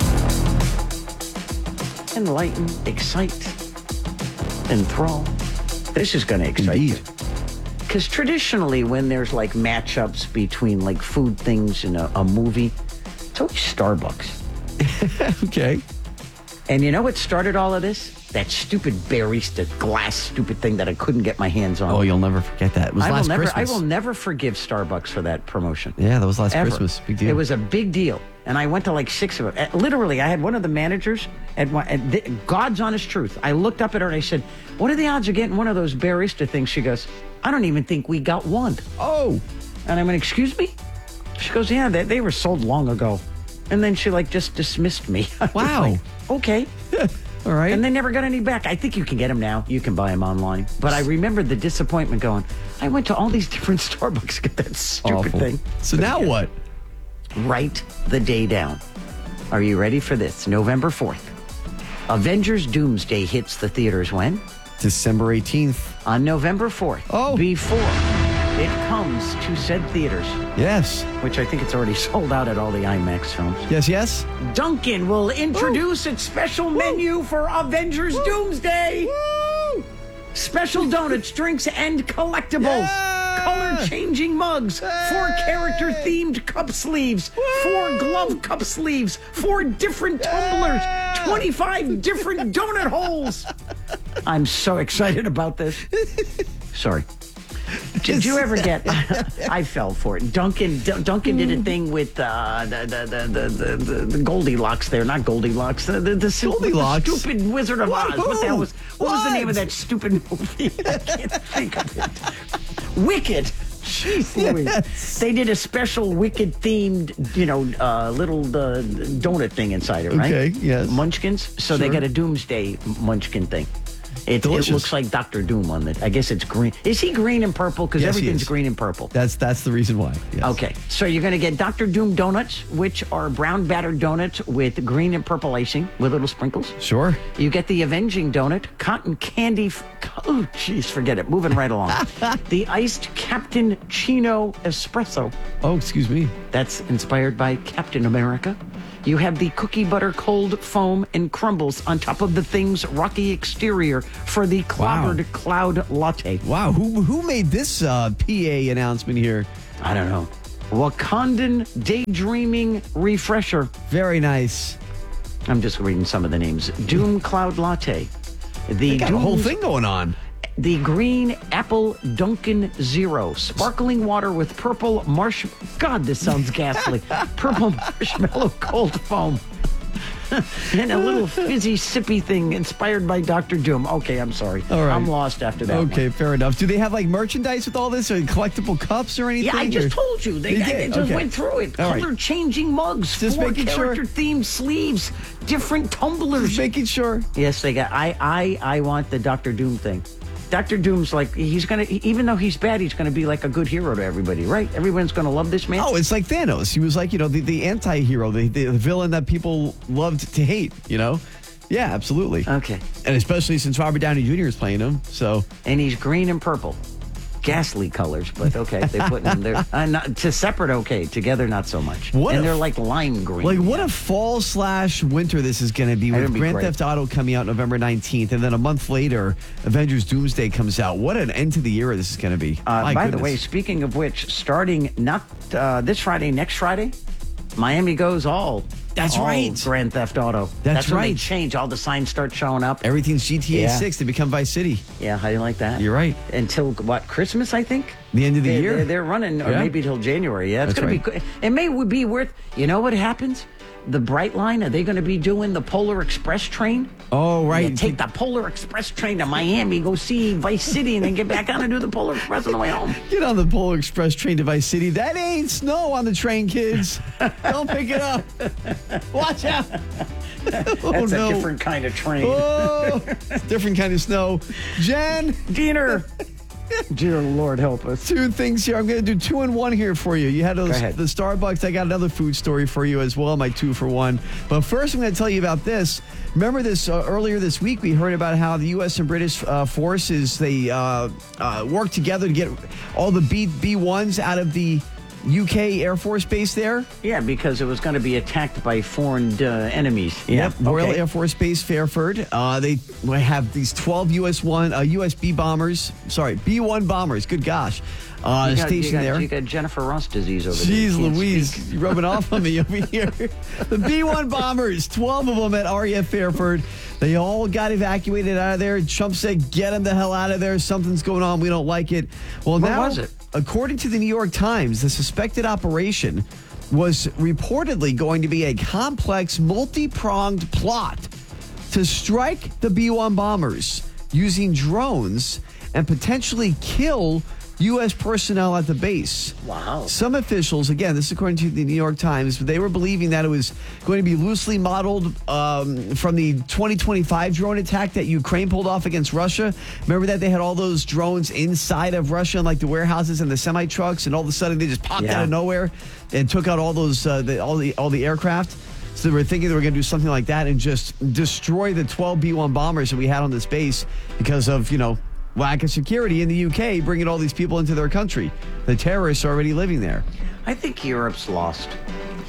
Enlighten, excite, enthrall. This is going to excite you. Because traditionally, when there's like matchups between like food things in a, a movie, it's always Starbucks. Okay. And you know what started all of this? That stupid barista glass stupid thing that I couldn't get my hands on. Oh, you'll never forget that. It was I last will never, Christmas. I will never forgive Starbucks for that promotion. Yeah, that was last Ever. Christmas. Big deal. It was a big deal. And I went to like six of them. Literally, I had one of the managers, at one, and th- God's honest truth. I looked up at her and I said, what are the odds of getting one of those barista things? She goes, I don't even think we got one. Oh. And I went, excuse me? She goes, yeah, they, they were sold long ago. And then she like just dismissed me. Wow. Like, okay. All right. And they never got any back. I think you can get them now. You can buy them online. But I remember the disappointment going, I went to all these different Starbucks to get that stupid Awful. thing. So now yeah. what? Write the day down. Are you ready for this? November fourth. Avengers Doomsday hits the theaters when? December eighteenth. On November fourth. Oh. Before it comes to said theaters. Yes. Which I think it's already sold out at all the IMAX films. Yes, yes. Dunkin' will introduce Woo. its special Woo. menu for Avengers Woo. Doomsday. Woo. Special donuts, drinks, and collectibles. Yeah. Colored color-changing mugs, four character-themed cup sleeves, four glove cup sleeves, four different tumblers, twenty-five different donut holes. I'm so excited about this. Sorry. Did you ever get? I fell for it. Duncan. D- Duncan did a thing with uh, the, the, the, the, the the Goldilocks. There, not Goldilocks. The the, the, Goldilocks? the stupid Wizard of What? Oz. What the hell was? What, was the What? name of that stupid movie? I can't think of it. Wicked. Jeez Louise. Yes. They did a special Wicked themed, you know, uh, little uh, donut thing inside it, right? Okay, yes. Munchkins. So they Sure. got a Doomsday Munchkin thing. It, it Delicious. looks like Doctor Doom on it. I guess it's green. Is he green and purple? Because Yes, he everything's is. green and purple. That's that's the reason why. Yes. Okay, so you're going to get Doctor Doom donuts, which are brown battered donuts with green and purple icing with little sprinkles. Sure. You get the Avenging donut, cotton candy. F- oh, jeez, forget it. Moving right along. The iced Captain Chino espresso. Oh, excuse me. That's inspired by Captain America. You have the cookie butter cold foam and crumbles on top of the thing's rocky exterior for the clobbered Wow. cloud latte. Wow, who who made this uh, P A announcement here? I don't know. Wakandan Daydreaming Refresher. Very nice. I'm just reading some of the names. Doom Cloud Latte. The They got a whole Doom's- thing going on. The Green Apple Dunkin' Zero. Sparkling water with purple marsh... God, this sounds ghastly. Purple marshmallow cold foam. And a little fizzy sippy thing inspired by Doctor Doom. Okay, I'm sorry. All right. I'm lost after that Okay, one. fair enough. Do they have like merchandise with all this or collectible cups or anything? Yeah, I just or- told you. They, They I, did? just Okay. went through it. All right. Color-changing mugs, Just four making sure. character-themed sleeves, different tumblers. Just making sure. Yes, they got. I, I, I want the Doctor Doom thing. Doctor Doom's like he's gonna, even though he's bad, he's gonna be like a good hero to everybody, right? Everyone's gonna love this man. Oh, it's like Thanos. He was like, you know, the, the anti-hero, the, the villain that people loved to hate, you know? Yeah, absolutely. Okay. And especially since Robert Downey Junior is playing him, so. And he's green and purple. Ghastly colors, but okay. They put them there. Uh, not, to separate, okay. Together, not so much. What and a- they're like lime green. Like, what a fall slash winter this is going to be with It'll be Grand great. Theft Auto coming out November nineteenth, and then a month later, Avengers Doomsday comes out. What an end to the year this is going to be. Uh, My by goodness. the way, speaking of which, starting not uh, this Friday, next Friday, Miami goes all. That's all right. Grand Theft Auto. That's when they right. change. All the signs start showing up. Everything's G T A Yeah. six to become Vice City. Yeah, how do you like that? You're right. Until what, Christmas, I think? The end of the They- year. They're, they're running, or Yeah. maybe till January. Yeah, it's That's going to be. It may be worth. You know what happens? The Bright Line. Are they going to be doing the Polar Express train? Oh, right. You take the Polar Express train to Miami, go see Vice City, and then get back on and do the Polar Express on the way home. Get on the Polar Express train to Vice City. That ain't snow on the train, kids. Don't pick it up. Watch out. That's oh, a no. different kind of train. Oh, different kind of snow. Jen. Diener. Dear Lord, help us. Two things here. I'm going to do two and one here for you. You had those, Go ahead. the Starbucks. I got another food story for you as well, my two for one. But first, I'm going to tell you about this. Remember this uh, earlier this week, we heard about how the U S and British uh, forces, they uh, uh, worked together to get all the B- B1s out of the U K Air Force Base there. Yeah, because it was going to be attacked by foreign uh, enemies. Yeah. Yep, Royal okay. Air Force Base, Fairford. Uh, they have these twelve U S one uh, U S B bombers. Sorry, B one bombers. Good gosh, uh, You got, stationed you got, there. You got Jennifer Ross disease over there. Jeez You can't Louise, speak. you're rubbing off on me over here. The B one bombers, twelve of them at R A F Fairford. They all got evacuated out of there. Trump said, get them the hell out of there. Something's going on. We don't like it. Well, What now, was it? according to the New York Times, the suspected operation was reportedly going to be a complex, multi-pronged plot to strike the B one bombers using drones and potentially kill U S personnel at the base. Wow. Some officials, again, this is according to the New York Times, they were believing that it was going to be loosely modeled um, from the twenty twenty-five drone attack that Ukraine pulled off against Russia. Remember that they had all those drones inside of Russia, like the warehouses and the semi trucks, and all of a sudden they just popped Yeah. out of nowhere and took out all those uh, the, all the all the aircraft. So they were thinking they were going to do something like that and just destroy the twelve B one bombers that we had on this base because of, you know, lack of security in the U K, bringing all these people into their country. The terrorists are already living there. I think Europe's lost.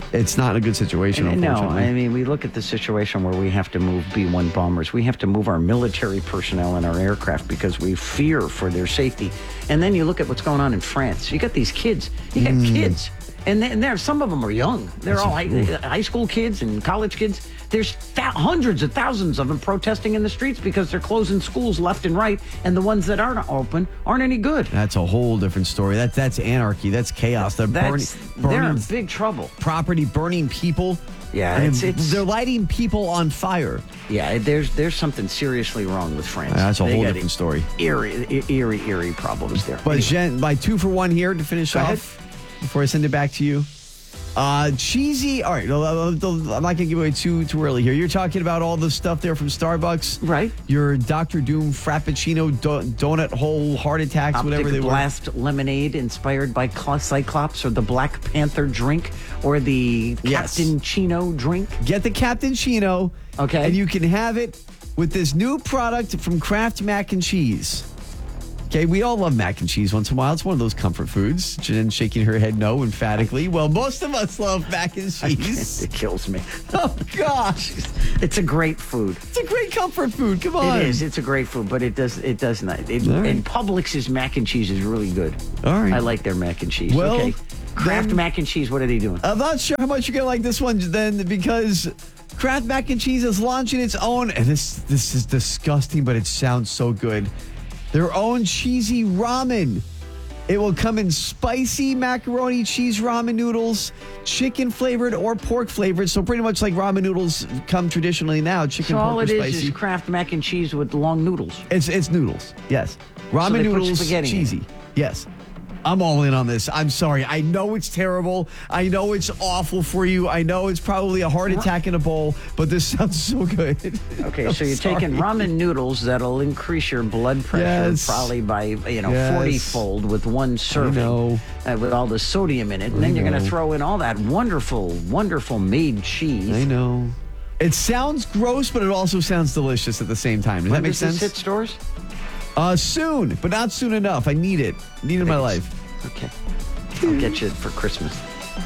it's not a good situation, And, no, unfortunately. I mean, we look at the situation where we have to move B one bombers. We have to move our military personnel and our aircraft because we fear for their safety. And then you look at what's going on in France. You got these kids. You got Mm. kids. And then there, some of them are young. They're That's all a- high, high school kids and college kids. There's th- hundreds of thousands of them protesting in the streets because they're closing schools left and right, and the ones that aren't open aren't any good. That's a whole different story. That that's anarchy. That's chaos. They're That's, burning, they're burning in big trouble. property, burning people. Yeah, And it's, it's they're lighting people on fire. yeah. There's there's something seriously wrong with France. That's a They whole got different story. Eerie, e- eerie, eerie problems there. But Anyway. Jen, by two for one here to finish Go off ahead. before I send it back to you. Uh, cheesy. All right, I'm not going to give away too too early here. You're talking about all the stuff there from Starbucks, right? Your Doctor Doom Frappuccino do- donut hole heart attacks, Optic whatever they Blast lemonade inspired by Cl- Cyclops, or the Black Panther drink, or the Yes. Captain Chino drink. were. Get the Captain Chino, okay, and you can have it with this new product from Kraft Mac and Cheese. Okay, we all love mac and cheese once in a while. It's one of those comfort foods. Jen shaking her head no emphatically. Well, most of us love mac and cheese. It kills me. Oh, gosh. It's a great food. It's a great comfort food. Come on. It is. It's a great food, but it does it does not. It, All right. And Publix's mac and cheese is really good. All right. I like their mac and cheese. Well, okay. Kraft then- mac and cheese, what are they doing? I'm not sure how much you're going to like this one then, because Kraft Mac and Cheese is launching its own, and this this is disgusting, but it sounds so good. Their own cheesy ramen. It will come in spicy macaroni cheese ramen noodles, chicken flavored or pork flavored. So pretty much like ramen noodles come traditionally now, chicken, So pork, all or it is spicy. is Kraft mac and cheese with long noodles. It's it's noodles. Yes. Ramen they put noodles, spaghetti in it. cheesy. Yes. I'm all in on this. I'm sorry. I know it's terrible. I know it's awful for you. I know it's probably a heart attack in a bowl, but this sounds so good. Okay, I'm so you're sorry. taking ramen noodles that'll increase your blood pressure Yes. probably by, you know, Yes. forty-fold with one serving. know. Uh, with all the sodium in it. And I then you're going know. to throw in all that wonderful, wonderful made cheese. I know. It sounds gross, but it also sounds delicious at the same time. Does When that make does this sense? hit stores? Uh, soon, but not soon enough. I need it. Need it in my life. Okay. I'll get you it for Christmas.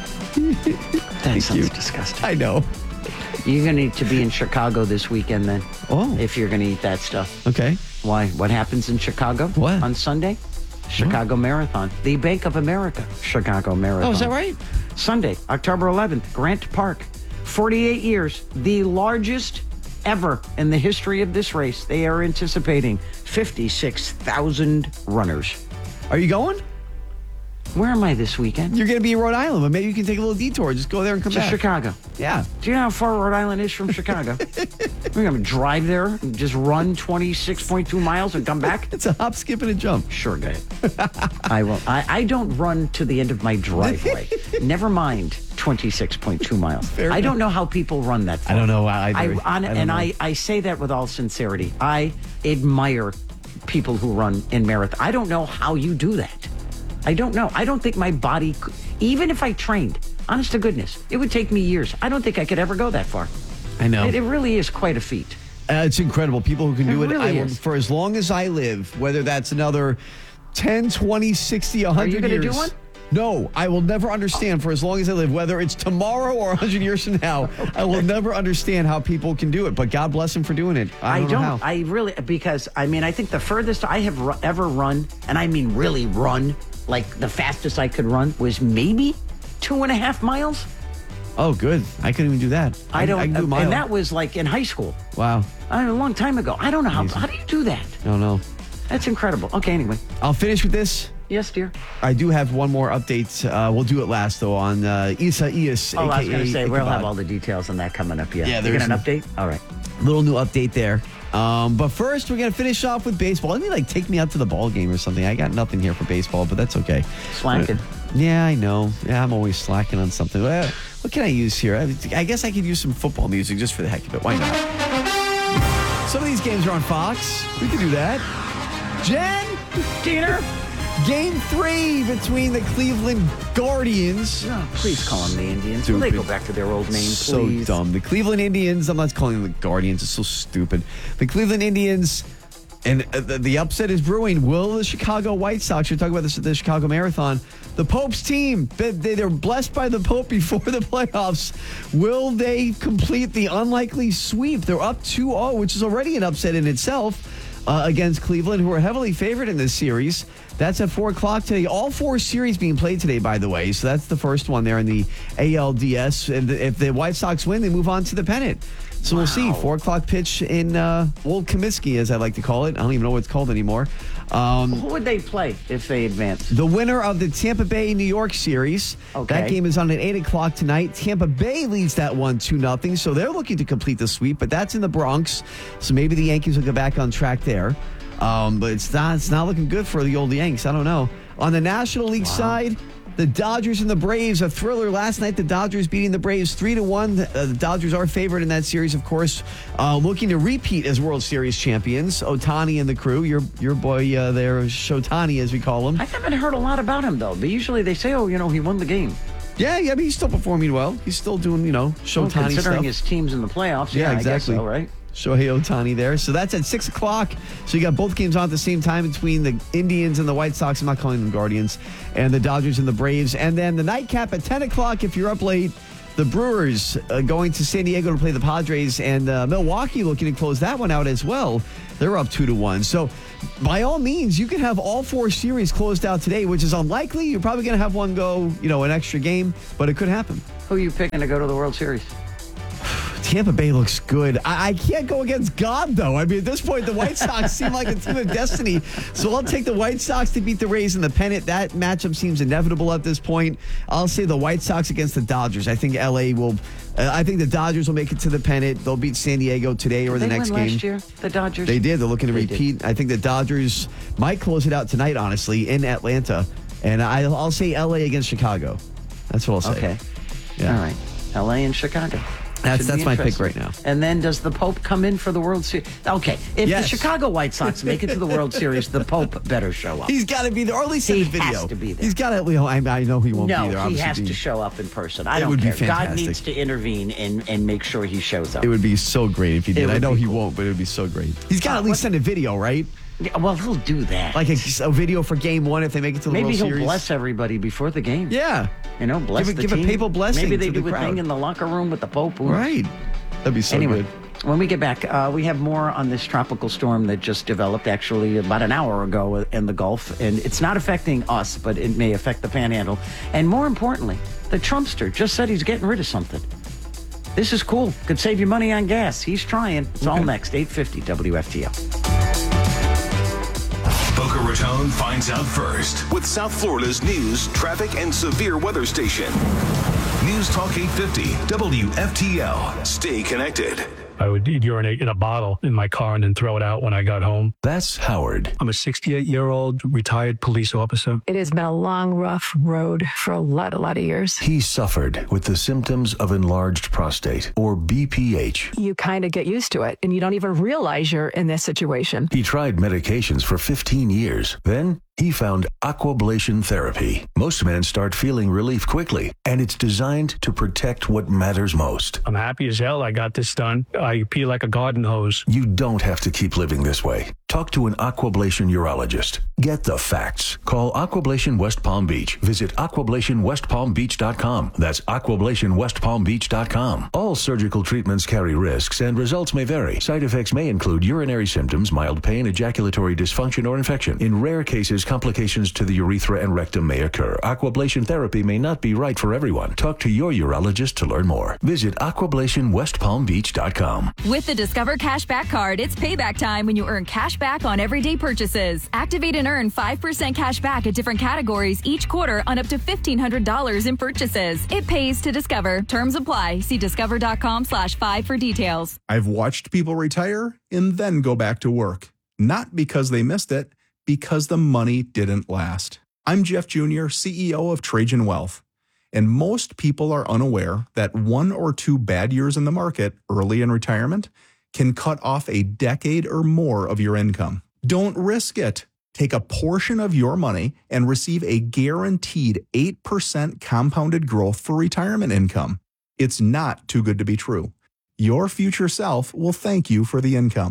That sounds disgusting. I know. You're going to need to be in Chicago this weekend then. Oh. If you're going to eat that stuff. Okay. Why? What happens in Chicago? What? On Sunday? Chicago Marathon. The Bank of America Chicago Marathon. Oh, is that right? Sunday, October eleventh, Grant Park. forty-eight years. The largest ever in the history of this race. They are anticipating fifty-six thousand runners. Are you going? Where am I this weekend? You're going to be in Rhode Island, but maybe you can take a little detour. Just go there and come To back. Chicago. Yeah. Do you know how far Rhode Island is from Chicago? We're going to drive there and just run twenty-six point two miles and come back? It's a hop, skip, and a jump. Sure, go ahead. I will. I, I don't run to the end of my driveway. Never mind twenty-six point two miles. Fair I enough. don't know how people run that far. I don't know either. I, on, I don't and know. I, I say that with all sincerity. I admire people who run in marathon. I don't know how you do that. I don't know. I don't think my body, could, even if I trained, honest to goodness, it would take me years. I don't think I could ever go that far. I know. It, it really is quite a feat. Uh, it's incredible. People who can It do it, really I will, is. for as long as I live, whether that's another ten, twenty, sixty, one hundred Are you going to years. do one? No, I will never understand for as long as I live, whether it's tomorrow or one hundred years from now. Okay. I will never understand how people can do it, but God bless them for doing it. I I don't, don't. know how. I really, because, I mean, I think the furthest I have ru- ever run, and I mean really run, like the fastest I could run was maybe two and a half miles. Oh, good. I couldn't even do that. I don't, I can do a mile. and that was like in high school. Wow. I mean, a long time ago. I don't know how, how do you do that? I don't know. That's incredible. Okay, anyway. I'll finish with this. Yes, dear. I do have one more update. Uh, we'll do it last, though, on uh, Isa Ias, Oh, a K A I was going to say, we'll Ichabod. have all the details on that coming up. Yeah, Yeah, you there's got an an- update? All right. Little new update there. Um, but first, we're going to finish off with baseball. Let me, like, take me out to the ball game or something. I got nothing here for baseball, but that's okay. Slacking. Yeah, I know. Yeah, I'm always slacking on something. Well, what can I use here? I, I guess I could use some football music just for the heck of it. Why not? Some of these games are on Fox. We could do that. Jen? Diener? Game three between the Cleveland Guardians. Oh, please call them the Indians. Will they go back to their old name, So please? dumb. The Cleveland Indians, I'm not calling them the Guardians. It's so stupid. The Cleveland Indians And uh, the, the upset is brewing. Will the Chicago White Sox, you're talking about the, the Chicago Marathon, the Pope's team, they, they, they're blessed by the Pope before the playoffs. Will they complete the unlikely sweep? They're up two oh, which is already an upset in itself uh, against Cleveland, who are heavily favored in this series. That's at four o'clock today. All four series being played today, by the way. So that's the first one there in the A L D S. And if the White Sox win, they move on to the pennant. So wow. We'll see. Four o'clock pitch in uh, Old Comiskey, as I like to call it. I don't even know what it's called anymore. Um, Who would they play if they advance? The winner of the Tampa Bay New York series. Okay. That game is on at eight o'clock tonight. Tampa Bay leads that one two nothing. So they're looking to complete the sweep, but that's in the Bronx. So maybe the Yankees will get back on track there. Um, but it's not, it's not looking good for the old Yanks. I don't know. On the National League wow. side, the Dodgers and the Braves, a thriller last night. The Dodgers beating the Braves three to one. Uh, the Dodgers are favored in that series, of course, uh, looking to repeat as World Series champions. Ohtani and the crew, your your boy uh, there, Shotani, as we call him. I haven't heard a lot about him, though. But usually they say, oh, you know, he won the game. Yeah, yeah, but he's still performing well. He's still doing, you know, Shotani well, considering stuff. his team's in the playoffs. Yeah, Yeah, exactly. I guess so, right? Shohei Ohtani there. So that's at six o'clock. So you got both games on at the same time between the Indians and the White Sox. I'm not calling them Guardians. And the Dodgers and the Braves. And then the nightcap at ten o'clock, if you're up late, the Brewers uh, going to San Diego to play the Padres. And uh, Milwaukee looking to close that one out as well. They're up two to one. So by all means, you can have all four series closed out today, which is unlikely. You're probably going to have one go, you know, an extra game, but it could happen. Who are you picking to go to the World Series? Tampa Bay looks good. I, I can't go against God, though. I mean, at this point, the White Sox seem like a team of destiny. So I'll take the White Sox to beat the Rays in the pennant. That matchup seems inevitable at this point. I'll say the White Sox against the Dodgers. I think L A will. Uh, I think the Dodgers will make it to the pennant. They'll beat San Diego today or did the they next win game. Last year, the Dodgers. They did. They're looking to they repeat. Did. I think the Dodgers might close it out tonight, honestly, in Atlanta. And I, I'll say L A against Chicago. That's what I'll say. Okay. Yeah. All right. L A and Chicago. That's that's my pick right now. And then does the Pope come in for the World Series? Okay, if yes. the Chicago White Sox make it to the World Series, the Pope better show up. He's got to be there, or at least he in the video. has to be there. He's got to. You know, I, I know he won't no, be there. No, he has be, to show up in person. I it don't would care. Be fantastic. God needs to intervene and, and make sure he shows up. It would be so great if he did. I know he cool. won't, but it would be so great. He's got to uh, at least what? send a video, right? Yeah, well, he'll do that. Like a, a video for game one if they make it to the Maybe World Series. Maybe he'll bless everybody before the game. Yeah. You know, bless give, the give team. Give a papal blessing Maybe they to do the a crowd. thing in the locker room with the Pope. Right. That'd be so anyway, good. When we get back, uh, we have more on this tropical storm that just developed actually about an hour ago in the Gulf. And it's not affecting us, but it may affect the Panhandle. And more importantly, the Trumpster just said he's getting rid of something. This is cool. Could save you money on gas. He's trying. It's okay. All next. eight fifty W F T L. Boca Raton finds out first with South Florida's news, traffic, and severe weather station. News Talk eight fifty W F T L. Stay connected. I would urinate in a bottle in my car and then throw it out when I got home. That's Howard. I'm a sixty-eight-year-old retired police officer. It has been a long, rough road for a lot, a lot of years. He suffered with the symptoms of enlarged prostate, or B P H. You kind of get used to it, and you don't even realize you're in this situation. He tried medications for fifteen years. Then he found Aquablation therapy. Most men start feeling relief quickly, and it's designed to protect what matters most. I'm happy as hell I got this done. I pee like a garden hose. You don't have to keep living this way. Talk to an Aquablation urologist. Get the facts. Call Aquablation West Palm Beach. Visit aquablation west palm beach dot com. That's aquablation west palm beach dot com. All surgical treatments carry risks, and results may vary. Side effects may include urinary symptoms, mild pain, ejaculatory dysfunction, or infection. In rare cases, complications to the urethra and rectum may occur. Aquablation therapy may not be right for everyone. Talk to your urologist to learn more. Visit aquablation west palm beach dot com. With the Discover Cashback Card, it's payback time when you earn cash back on everyday purchases. Activate and earn five percent cash back at different categories each quarter on up to fifteen hundred dollars in purchases. It pays to Discover. Terms apply. See discover.com slash five for details. I've watched people retire and then go back to work. Not because they missed it, because the money didn't last. I'm Jeff Junior, C E O of Trajan Wealth. And most people are unaware that one or two bad years in the market early in retirement can cut off a decade or more of your income. Don't risk it. Take a portion of your money and receive a guaranteed eight percent compounded growth for retirement income. It's not too good to be true. Your future self will thank you for the income.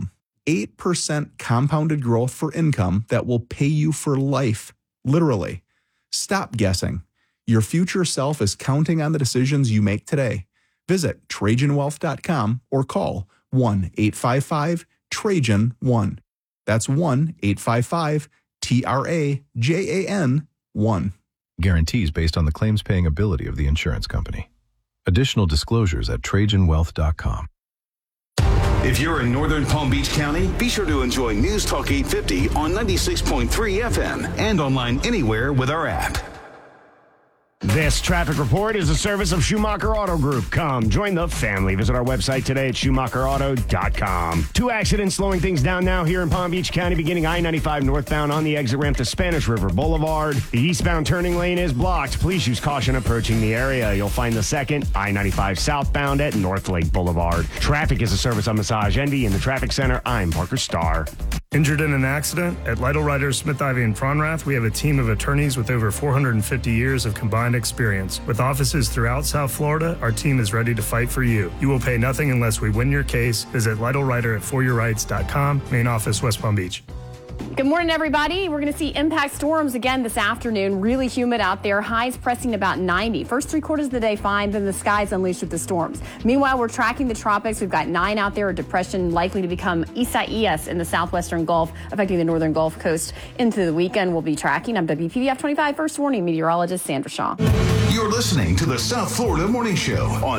eight percent compounded growth for income that will pay you for life, literally. Stop guessing. Your future self is counting on the decisions you make today. Visit Trajan Wealth dot com or call one eight five five Trajan one. That's one eight five five T R A J A N one. Guarantees based on the claims paying ability of the insurance company. Additional disclosures at Trajan Wealth dot com. If you're in northern Palm Beach County, be sure to enjoy News Talk eight fifty on ninety-six point three F M and online anywhere with our app. This traffic report is a service of Schumacher Auto Group. Come, join the family. Visit our website today at Schumacher Auto dot com. Two accidents slowing things down now here in Palm Beach County, beginning I ninety-five northbound on the exit ramp to Spanish River Boulevard. The eastbound turning lane is blocked. Please use caution approaching the area. You'll find the second, I ninety-five southbound at North Lake Boulevard. Traffic is a service of Massage Envy. In the traffic center, I'm Parker Starr. Injured in an accident? At Lytle Writers, Smith, Ivy, and Fronrath, we have a team of attorneys with over four hundred fifty years of combined experience. With offices throughout South Florida, our team is ready to fight for you. You will pay nothing unless we win your case. Visit Lytle Writer at for your rights dot com, main office, West Palm Beach. Good morning, everybody. We're going to see impact storms again this afternoon. Really humid out there. Highs pressing about ninety. First three quarters of the day fine, then the skies unleashed with the storms. Meanwhile, we're tracking the tropics. We've got nine out there. A depression likely to become Isaias in the southwestern Gulf, affecting the northern Gulf Coast into the weekend. We'll be tracking. I'm W P B F twenty-five First Warning meteorologist Sandra Shaw. You're listening to the South Florida Morning Show on